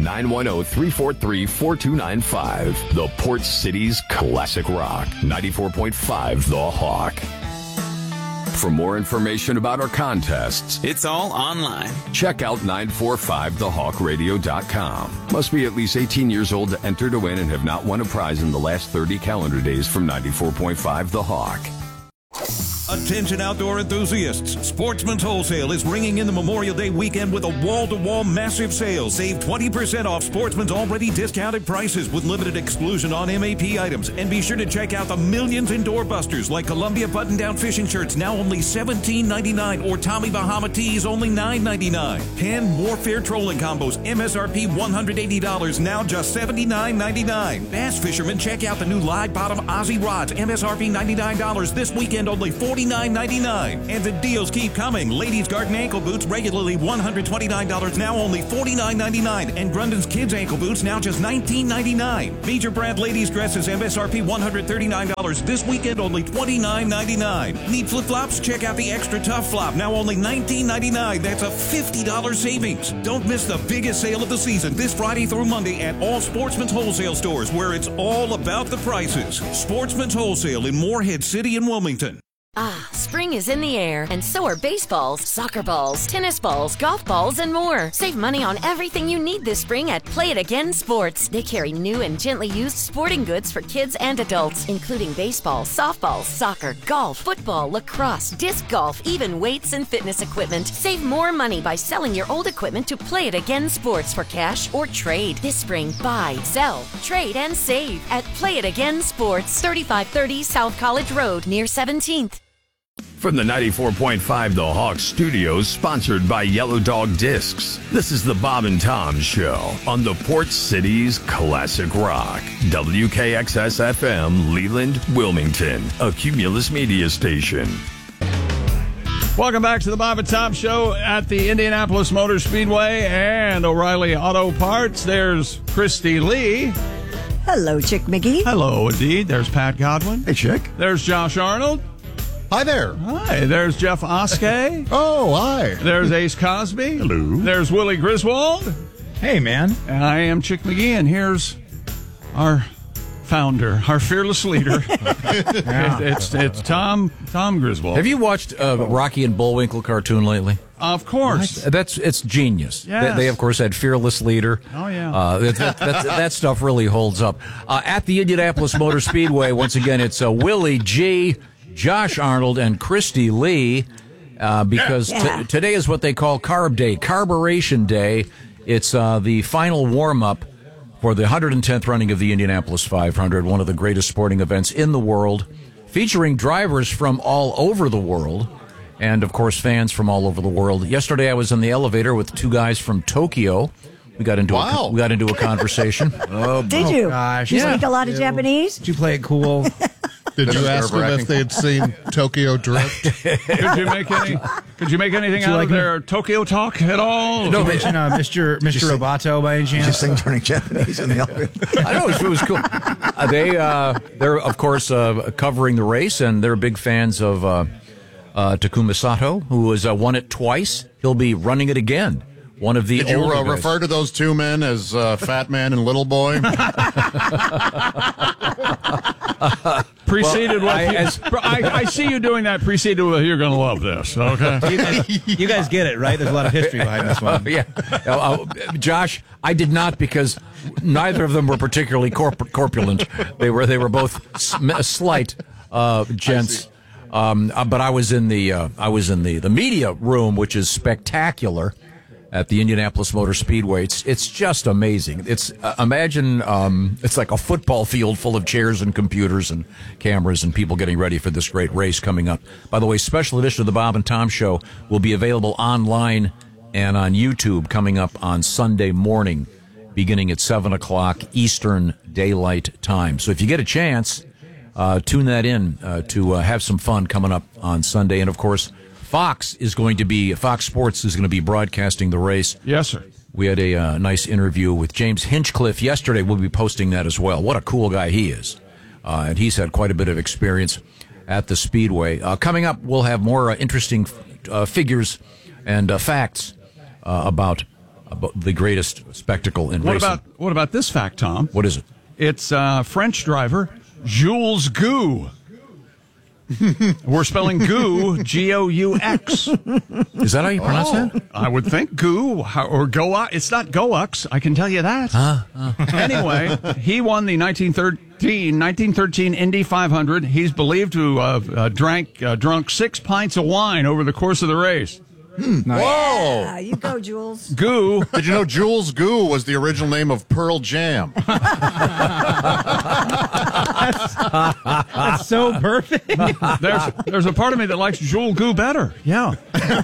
Speaker 15: 910-343-4295. The Port City's classic rock. 94.5 The Hawk. For more information about our contests,
Speaker 35: it's all online.
Speaker 15: Check out 945thehawkradio.com. Must be at least 18 years old to enter to win and have not won a prize in the last 30 calendar days from 94.5 The Hawk.
Speaker 2: Attention outdoor enthusiasts. Sportsman's Wholesale is ringing in the Memorial Day weekend with a wall-to-wall massive sale. Save 20% off Sportsman's already discounted prices with limited exclusion on MAP items. And be sure to check out the millions in doorbusters like Columbia button-down fishing shirts, now only $17.99, or Tommy Bahama tees, only $9.99. Penn Warfare trolling combos, MSRP $180, now just $79.99. Bass fishermen, check out the new Live Bottom Aussie rods, MSRP $99, this weekend only $49.99. And the deals keep coming. Ladies Garden ankle boots, regularly $129, now only $49.99. And Grundon's kids ankle boots, now just $19.99. Major brand ladies dresses, MSRP $139, this weekend only $29.99. Need flip-flops? Check out the Extra Tough Flop, now only $19.99. That's a $50 savings. Don't miss the biggest sale of the season this Friday through Monday at all Sportsman's Wholesale stores, where it's all about the prices. Sportsman's Wholesale in Moorhead City and Wilmington.
Speaker 18: Ah, spring is in the air, and so are baseballs, soccer balls, tennis balls, golf balls, and more. Save money on everything you need this spring at Play It Again Sports. They carry new and gently used sporting goods for kids and adults, including baseball, softball, soccer, golf, football, lacrosse, disc golf, even weights and fitness equipment. Save more money by selling your old equipment to Play It Again Sports for cash or trade. This spring, buy, sell, trade, and save at Play It Again Sports, 3530 South College Road, near 17th.
Speaker 33: From the 94.5 The Hawk Studios, sponsored by Yellow Dog Discs, this is the Bob and Tom Show on the Port City's Classic Rock. WKXS-FM, Leland, Wilmington, a Cumulus media station.
Speaker 1: Welcome back to the Bob and Tom Show at the Indianapolis Motor Speedway and O'Reilly Auto Parts. There's Christy Lee.
Speaker 4: Hello, Chick McGee.
Speaker 1: Hello, indeed. There's Pat Godwin.
Speaker 6: Hey, Chick.
Speaker 1: There's Josh Arnold.
Speaker 6: Hi there.
Speaker 1: Hi. There's Jeff Oskey.
Speaker 6: Oh, hi.
Speaker 1: There's Ace Cosby.
Speaker 6: Hello.
Speaker 1: There's Willie Griswold.
Speaker 5: Hey, man.
Speaker 1: And I am Chick McGee, and here's our founder, our fearless leader. It's Tom Griswold.
Speaker 3: Have you watched Rocky and Bullwinkle cartoon lately?
Speaker 1: Of course.
Speaker 3: It's genius.
Speaker 1: Yes.
Speaker 3: They of course had Fearless Leader.
Speaker 1: Oh yeah.
Speaker 3: That stuff really holds up. At the Indianapolis Motor Speedway, once again, it's Willie G, Josh Arnold, and Christy Lee, because today is what they call Carb Day, Carburation Day. It's the final warm-up for the 110th running of the Indianapolis 500, one of the greatest sporting events in the world, featuring drivers from all over the world, and, of course, fans from all over the world. Yesterday, I was in the elevator with two guys from Tokyo. We got into a conversation.
Speaker 4: Did you?
Speaker 6: Gosh.
Speaker 4: Did you speak a lot of Japanese?
Speaker 5: Did you play it cool?
Speaker 6: Did you ask them if they had seen Tokyo Drift?
Speaker 1: Could you make anything out of their Tokyo talk at all?
Speaker 5: No, mention Mr. Roboto by any chance?
Speaker 6: Just sing turning Japanese in the elevator.
Speaker 3: I know, it was cool. They're of course covering the race, and they're big fans of Takuma Sato, who has won it twice. He'll be running it again. One of the
Speaker 6: Did you
Speaker 3: older guys.
Speaker 6: refer to those two men as Fat Man and Little Boy?
Speaker 1: Preceded I see you doing that. Preceded with "You're going to love this." Okay,
Speaker 5: you guys get it, right? There's a lot of history behind this one.
Speaker 3: Yeah, Josh, I did not, because neither of them were particularly corpulent. They were both slight gents. But I was in the media room, which is spectacular, at the Indianapolis Motor Speedway. It's just amazing. It's imagine it's like a football field full of chairs and computers and cameras and people getting ready for this great race coming up. By the way, special edition of the Bob and Tom Show will be available online and on YouTube coming up on Sunday morning, beginning at 7 o'clock Eastern Daylight Time. So if you get a chance, tune that in to have some fun coming up on Sunday. And of course, Fox Sports is going to be broadcasting the race.
Speaker 1: Yes, sir.
Speaker 3: We had a nice interview with James Hinchcliffe yesterday. We'll be posting that as well. What a cool guy he is. And he's had quite a bit of experience at the Speedway. Coming up, we'll have more interesting figures and facts about the greatest spectacle in racing.
Speaker 1: What about this fact, Tom?
Speaker 3: What is it?
Speaker 1: It's French driver Jules Gu. We're spelling goo, G-O-U-X.
Speaker 3: Is that how you pronounce that?
Speaker 1: I would think goo or Goa. It's not Goux, I can tell you that. Anyway, he won the 1913 Indy 500. He's believed to have drunk 6 pints of wine over the course of the race.
Speaker 6: Nice. Whoa!
Speaker 4: Yeah, you go, Jules.
Speaker 1: Goo.
Speaker 6: Did you know Jules Goo was the original name of Pearl Jam?
Speaker 7: That's so perfect.
Speaker 1: There's a part of me that likes Jules Goo better. Yeah.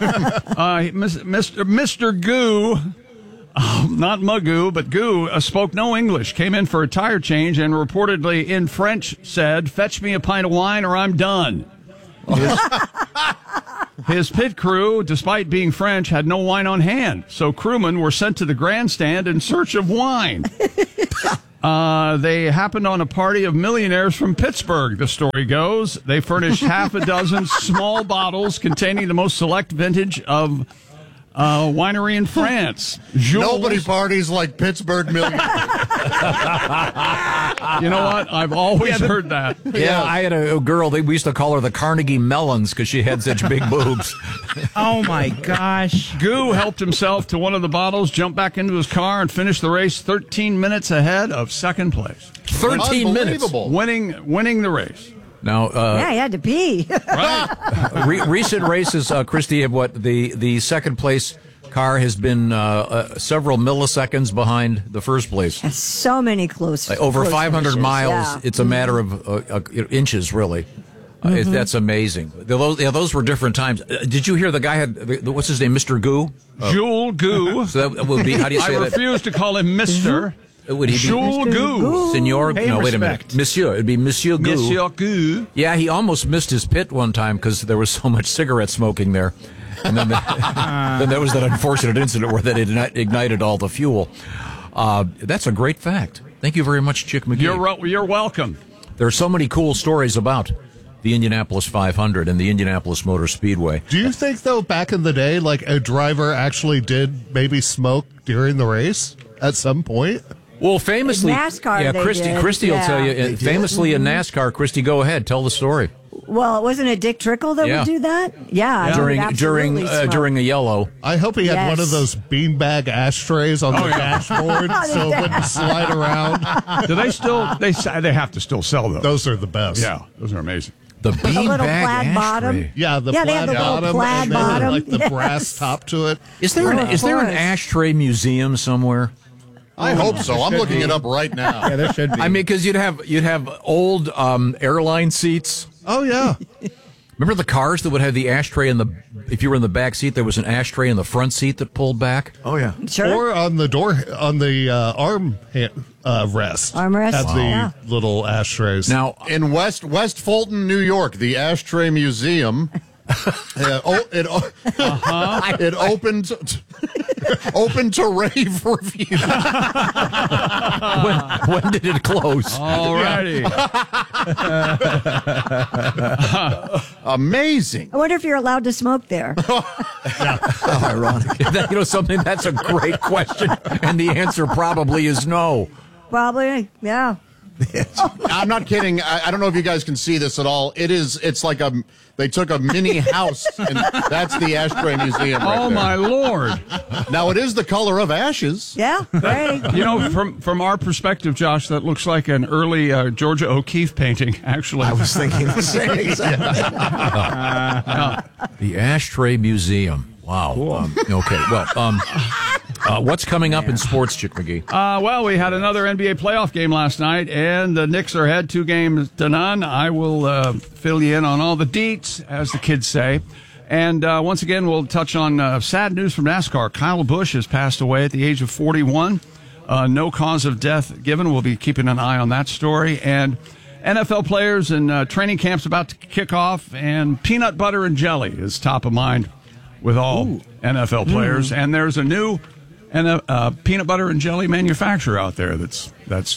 Speaker 1: Mr. Goo, not Magoo, but Goo, spoke no English, came in for a tire change, and reportedly in French said, "Fetch me a pint of wine or I'm done." His pit crew, despite being French, had no wine on hand, so crewmen were sent to the grandstand in search of wine. They happened on a party of millionaires from Pittsburgh, the story goes. They furnished half a dozen small bottles containing the most select vintage of winery in France. Jules.
Speaker 6: Nobody parties like Pittsburgh millionaires.
Speaker 1: You know what? I've always heard that.
Speaker 3: Yeah, I had a girl, we used to call her the Carnegie Melons because she had such big boobs.
Speaker 7: Oh, my gosh.
Speaker 1: Goo helped himself to one of the bottles, jumped back into his car, and finished the race 13 minutes ahead of second place.
Speaker 3: 13 minutes.
Speaker 1: Winning the race.
Speaker 3: Now,
Speaker 4: yeah, he had to pee.
Speaker 1: Right.
Speaker 3: Recent races, Christy, have what the second place car has been several milliseconds behind the first place.
Speaker 4: So many close.
Speaker 3: Over
Speaker 4: close
Speaker 3: 500
Speaker 4: finishes,
Speaker 3: miles.
Speaker 4: yeah.
Speaker 3: It's a matter of inches, really. That's amazing. Those were different times. Did you hear the guy had what's his name, Mr. Goo?
Speaker 1: Jules Goo.
Speaker 3: So that would be, how do you say
Speaker 1: I
Speaker 3: that?
Speaker 1: refuse to call him Mister.
Speaker 3: Would he be
Speaker 1: Jules Goo?
Speaker 3: Senor?
Speaker 7: Pay
Speaker 3: No, wait a
Speaker 7: respect.
Speaker 3: minute. Monsieur. It'd be Monsieur Goo.
Speaker 1: Monsieur Goo.
Speaker 3: Yeah, he almost missed his pit one time because there was so much cigarette smoking there. And then, then there was that unfortunate incident where they ignited all the fuel. That's a great fact. Thank you very much, Chick McGee.
Speaker 1: You're welcome.
Speaker 3: There are so many cool stories about the Indianapolis 500 and the Indianapolis Motor Speedway.
Speaker 6: Do you think, though, back in the day, like a driver actually did maybe smoke during the race at some point?
Speaker 3: Well, famously,
Speaker 4: In NASCAR,
Speaker 3: yeah,
Speaker 4: they
Speaker 3: Christy
Speaker 4: did.
Speaker 3: will tell you.
Speaker 4: Yeah.
Speaker 3: Famously in NASCAR, Christy, go ahead, tell the story.
Speaker 4: Well, wasn't it Dick Trickle that
Speaker 3: Yeah.
Speaker 4: would do that? Yeah.
Speaker 3: During a yellow.
Speaker 6: I hope he had one of those beanbag ashtrays on the dashboard so it wouldn't slide around.
Speaker 1: Do they still? They have to still sell those.
Speaker 6: Those are the best.
Speaker 1: Yeah, those are amazing.
Speaker 3: The
Speaker 4: A little plaid bottom.
Speaker 6: Yeah, the
Speaker 4: Yeah, they
Speaker 6: plaid
Speaker 4: have the little
Speaker 6: bottom,
Speaker 4: plaid
Speaker 6: and then
Speaker 4: bottom.
Speaker 6: like the
Speaker 4: Yes.
Speaker 6: brass top to it.
Speaker 3: Is there
Speaker 4: Of
Speaker 3: is there an
Speaker 4: course.
Speaker 3: ashtray museum somewhere?
Speaker 6: I hope so. I'm looking it up right now.
Speaker 7: Yeah, there should be.
Speaker 3: I mean, because you'd have old airline seats.
Speaker 6: Oh yeah.
Speaker 3: Remember the cars that would have the ashtray in the? If you were in the back seat, there was an ashtray in the front seat that pulled back.
Speaker 6: Oh yeah.
Speaker 4: Sure.
Speaker 6: Or on the door, on the arm rest.
Speaker 4: Armrest.
Speaker 6: Had the
Speaker 4: Yeah.
Speaker 6: little ashtrays.
Speaker 3: Now
Speaker 6: in West Fulton, New York, the Ashtray Museum. It opened to rave review.
Speaker 3: when did it close?
Speaker 1: All righty.
Speaker 6: Amazing.
Speaker 4: I wonder if you're allowed to smoke there.
Speaker 3: How ironic. Something that's a great question, and the answer probably is no.
Speaker 4: Probably, yeah.
Speaker 6: I'm not kidding. I don't know if you guys can see this at all. It's like they took a mini house, and that's the Ashtray Museum right
Speaker 1: Oh
Speaker 6: there.
Speaker 1: my Lord!
Speaker 6: Now it is the color of ashes.
Speaker 4: Yeah, right.
Speaker 1: From our perspective, Josh, that looks like an early Georgia O'Keeffe painting. Actually,
Speaker 3: I was thinking the same exact. The Ashtray Museum. Wow. Cool. Okay. Well, what's coming up in sports, Chick McGee?
Speaker 1: Well, we had another NBA playoff game last night, and the Knicks are ahead 2-0. I will fill you in on all the deets, as the kids say. And once again, we'll touch on sad news from NASCAR. Kyle Busch has passed away at the age of 41. No cause of death given. We'll be keeping an eye on that story. And NFL players and training camps about to kick off, and peanut butter and jelly is top of mind with all NFL players. And there's a new peanut butter and jelly manufacturer out there that's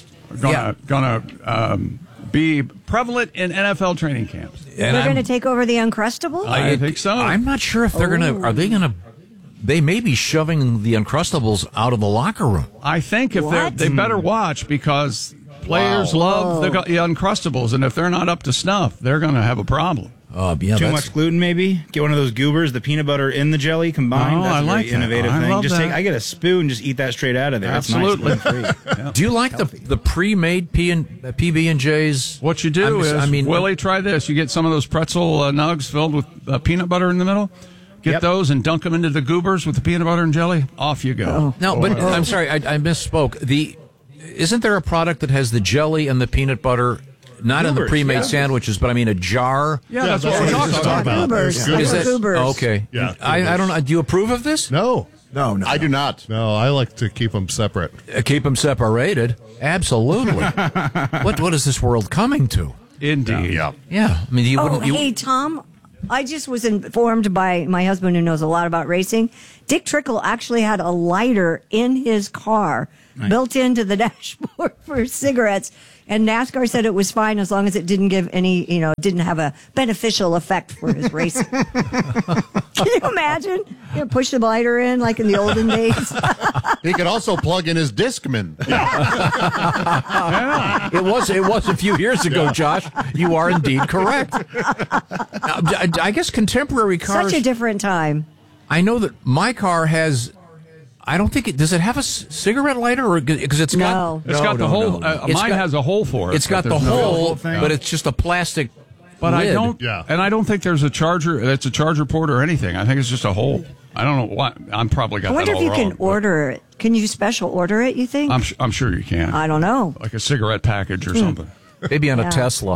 Speaker 1: gonna be prevalent in NFL training camps.
Speaker 4: They're going to take over the Uncrustables?
Speaker 1: I think so.
Speaker 3: I'm not sure if they're they may be shoving the Uncrustables out of the locker room.
Speaker 1: I think if they better watch, because Players love the Uncrustables, and if they're not up to snuff, they're going to have a problem.
Speaker 7: Too much gluten, maybe. Get one of those goobers, the peanut butter in the jelly combined.
Speaker 1: Oh,
Speaker 7: That's
Speaker 1: I
Speaker 7: a very
Speaker 1: like that.
Speaker 7: innovative
Speaker 1: I
Speaker 7: thing.
Speaker 1: love
Speaker 7: Just
Speaker 1: that.
Speaker 7: I get a spoon and just eat that straight out of there.
Speaker 1: Absolutely.
Speaker 7: It's nice, gluten-free.
Speaker 3: Do you like the pre-made PB&J's?
Speaker 1: What you do Willie, try this. You get some of those pretzel nugs filled with peanut butter in the middle. Get those and dunk them into the goobers with the peanut butter and jelly. Off you go.
Speaker 3: No, but I'm sorry, I misspoke. Isn't there a product that has the jelly and the peanut butter? Not in the pre-made sandwiches, but I mean a jar.
Speaker 1: Yeah, that's what we're talking about.
Speaker 4: Goobers.
Speaker 3: Is that,
Speaker 4: Goobers.
Speaker 3: okay.
Speaker 8: Yeah,
Speaker 3: I don't know. Do you approve of this?
Speaker 8: No.
Speaker 6: I do not.
Speaker 8: No, I like to keep them separate.
Speaker 3: Keep them separated. Absolutely. What is this world coming to?
Speaker 1: Indeed.
Speaker 3: Yeah. I mean, you wouldn't.
Speaker 4: Hey, Tom, I just was informed by my husband who knows a lot about racing. Dick Trickle actually had a lighter in his car built into the dashboard for cigarettes. And NASCAR said it was fine as long as it didn't give any, didn't have a beneficial effect for his racing. Can you imagine? Push the lighter in like in the olden days.
Speaker 6: He could also plug in his Discman.
Speaker 3: It was a few years ago, Josh. You are indeed correct. I guess contemporary cars.
Speaker 4: Such a different time.
Speaker 3: I know that my car has. I don't think does it have a cigarette lighter or because it's got
Speaker 1: the hole. Mine has a hole for it.
Speaker 3: It's got the hole, but it's just a plastic.
Speaker 1: But
Speaker 3: lid.
Speaker 1: I don't think there's a charger. It's a charger port or anything. I think it's just a hole. I don't know what. I'm probably got.
Speaker 4: I wonder
Speaker 1: that
Speaker 4: if you
Speaker 1: all
Speaker 4: can
Speaker 1: wrong,
Speaker 4: order it. Can you special order it? You think?
Speaker 1: I'm sure you can.
Speaker 4: I don't know.
Speaker 1: Like a cigarette package or something.
Speaker 3: Maybe on a Tesla.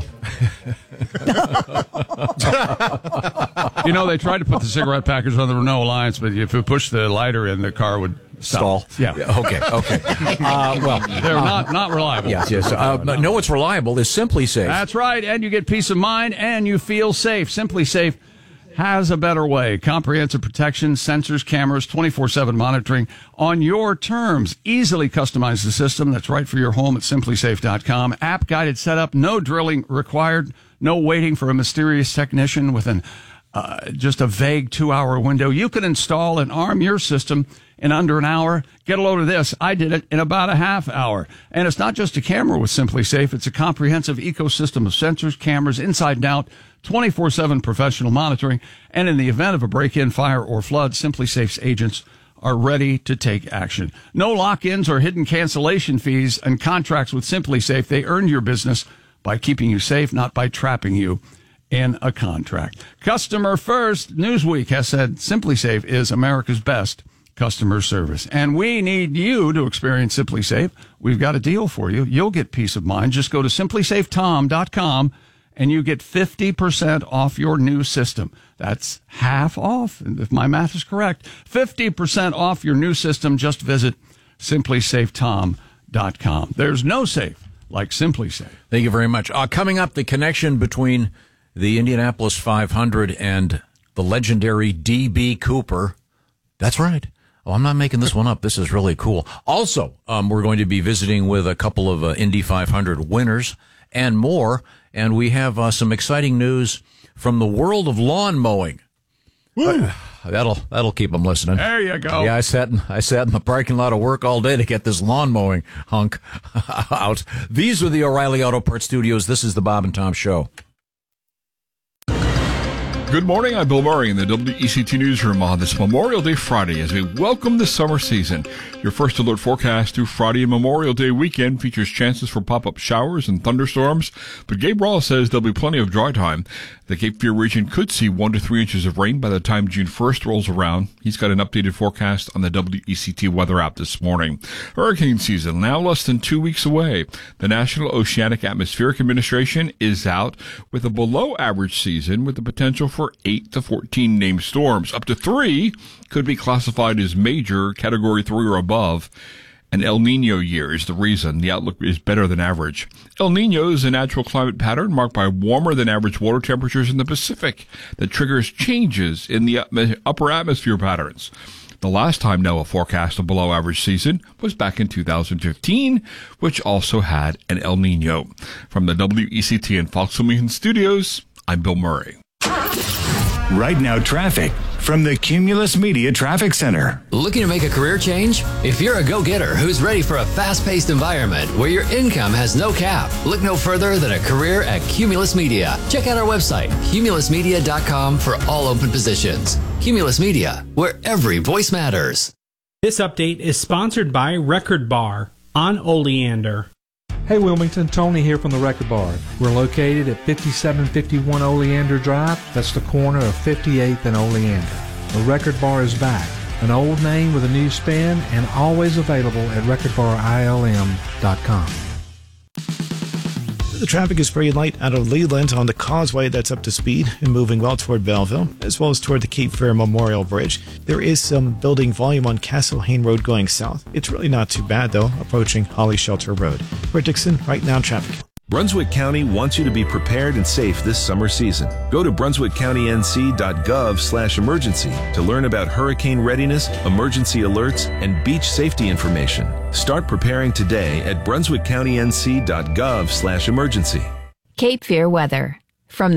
Speaker 1: They tried to put the cigarette package on the Renault Alliance, but if you push the lighter in, the car would
Speaker 3: stall.
Speaker 1: Yeah.
Speaker 3: Okay. Well,
Speaker 1: they're not reliable.
Speaker 3: Yes. No, what's reliable is Simply Safe.
Speaker 1: That's right, and you get peace of mind, and you feel safe. Simply Safe has a better way. Comprehensive protection, sensors, cameras, 24/7 monitoring on your terms. Easily customize the system that's right for your home at simplysafe.com. App-guided setup, no drilling required, no waiting for a mysterious technician with just a vague 2-hour window. You can install and arm your system in under an hour. Get a load of this. I did it in about a half hour. And it's not just a camera with Simply Safe. It's a comprehensive ecosystem of sensors, cameras, inside and out, 24/7 professional monitoring. And in the event of a break-in, fire, or flood, Simply Safe's agents are ready to take action. No lock-ins or hidden cancellation fees and contracts with Simply Safe. They earn your business by keeping you safe, not by trapping you in a contract. Customer first. Newsweek has said Simply Safe is America's best customer service. And we need you to experience Simply Safe. We've got a deal for you. You'll get peace of mind. Just go to simplysafetom.com and you get 50% off your new system. That's half off, if my math is correct. 50% off your new system. Just visit simplysafetom.com. There's no safe like Simply Safe.
Speaker 3: Thank you very much. Coming up, the connection between the Indianapolis 500 and the legendary D.B. Cooper. That's right. Oh, I'm not making this one up. This is really cool. Also, we're going to be visiting with a couple of Indy 500 winners and more. And we have some exciting news from the world of lawn mowing. That'll keep them listening.
Speaker 1: There you go.
Speaker 3: Yeah, I sat in the parking lot of work all day to get this lawn mowing hunk out. These are the O'Reilly Auto Parts Studios. This is the Bob and Tom Show.
Speaker 9: Good morning, I'm Bill Murray in the WECT Newsroom on this Memorial Day Friday as we welcome the summer season. Your first alert forecast through Friday and Memorial Day weekend features chances for pop-up showers and thunderstorms, but Gabe Ross says there'll be plenty of dry time. The Cape Fear region could see 1 to 3 inches of rain by the time June 1st rolls around. He's got an updated forecast on the WECT weather app this morning. Hurricane season now less than 2 weeks away. The National Oceanic Atmospheric Administration is out with a below average season with the potential for 8 to 14 named storms. Up to 3 could be classified as major, category 3 or above. An El Nino year is the reason. The outlook is better than average. El Nino is a natural climate pattern marked by warmer than average water temperatures in the Pacific that triggers changes in the upper atmosphere patterns. The last time NOAA forecast a below average season was back in 2015, which also had an El Nino. From the WECT and Fox Wilmington studios, I'm Bill Murray.
Speaker 10: Right now, traffic from the Cumulus Media Traffic Center.
Speaker 11: Looking to make a career change? If you're a go-getter who's ready for a fast-paced environment where your income has no cap, look no further than a career at Cumulus Media. Check out our website, cumulusmedia.com, for all open positions. Cumulus Media, where every voice matters.
Speaker 12: This update is sponsored by Record Bar on Oleander.
Speaker 13: Hey Wilmington, Tony here from the Record Bar. We're located at 5751 Oleander Drive. That's the corner of 58th and Oleander. The Record Bar is back. An old name with a new spin and always available at recordbarilm.com.
Speaker 5: The traffic is pretty light out of Leland on the causeway. That's up to speed and moving well toward Belleville, as well as toward the Cape Fear Memorial Bridge. There is some building volume on Castle Hayne Road going south. It's really not too bad, though, approaching Holly Shelter Road. For Dixon, right now traffic.
Speaker 14: Brunswick County wants you to be prepared and safe this summer season. Go to brunswickcountync.gov/emergency to learn about hurricane readiness, emergency alerts, and beach safety information. Start preparing today at brunswickcountync.gov/emergency.
Speaker 16: Cape Fear weather.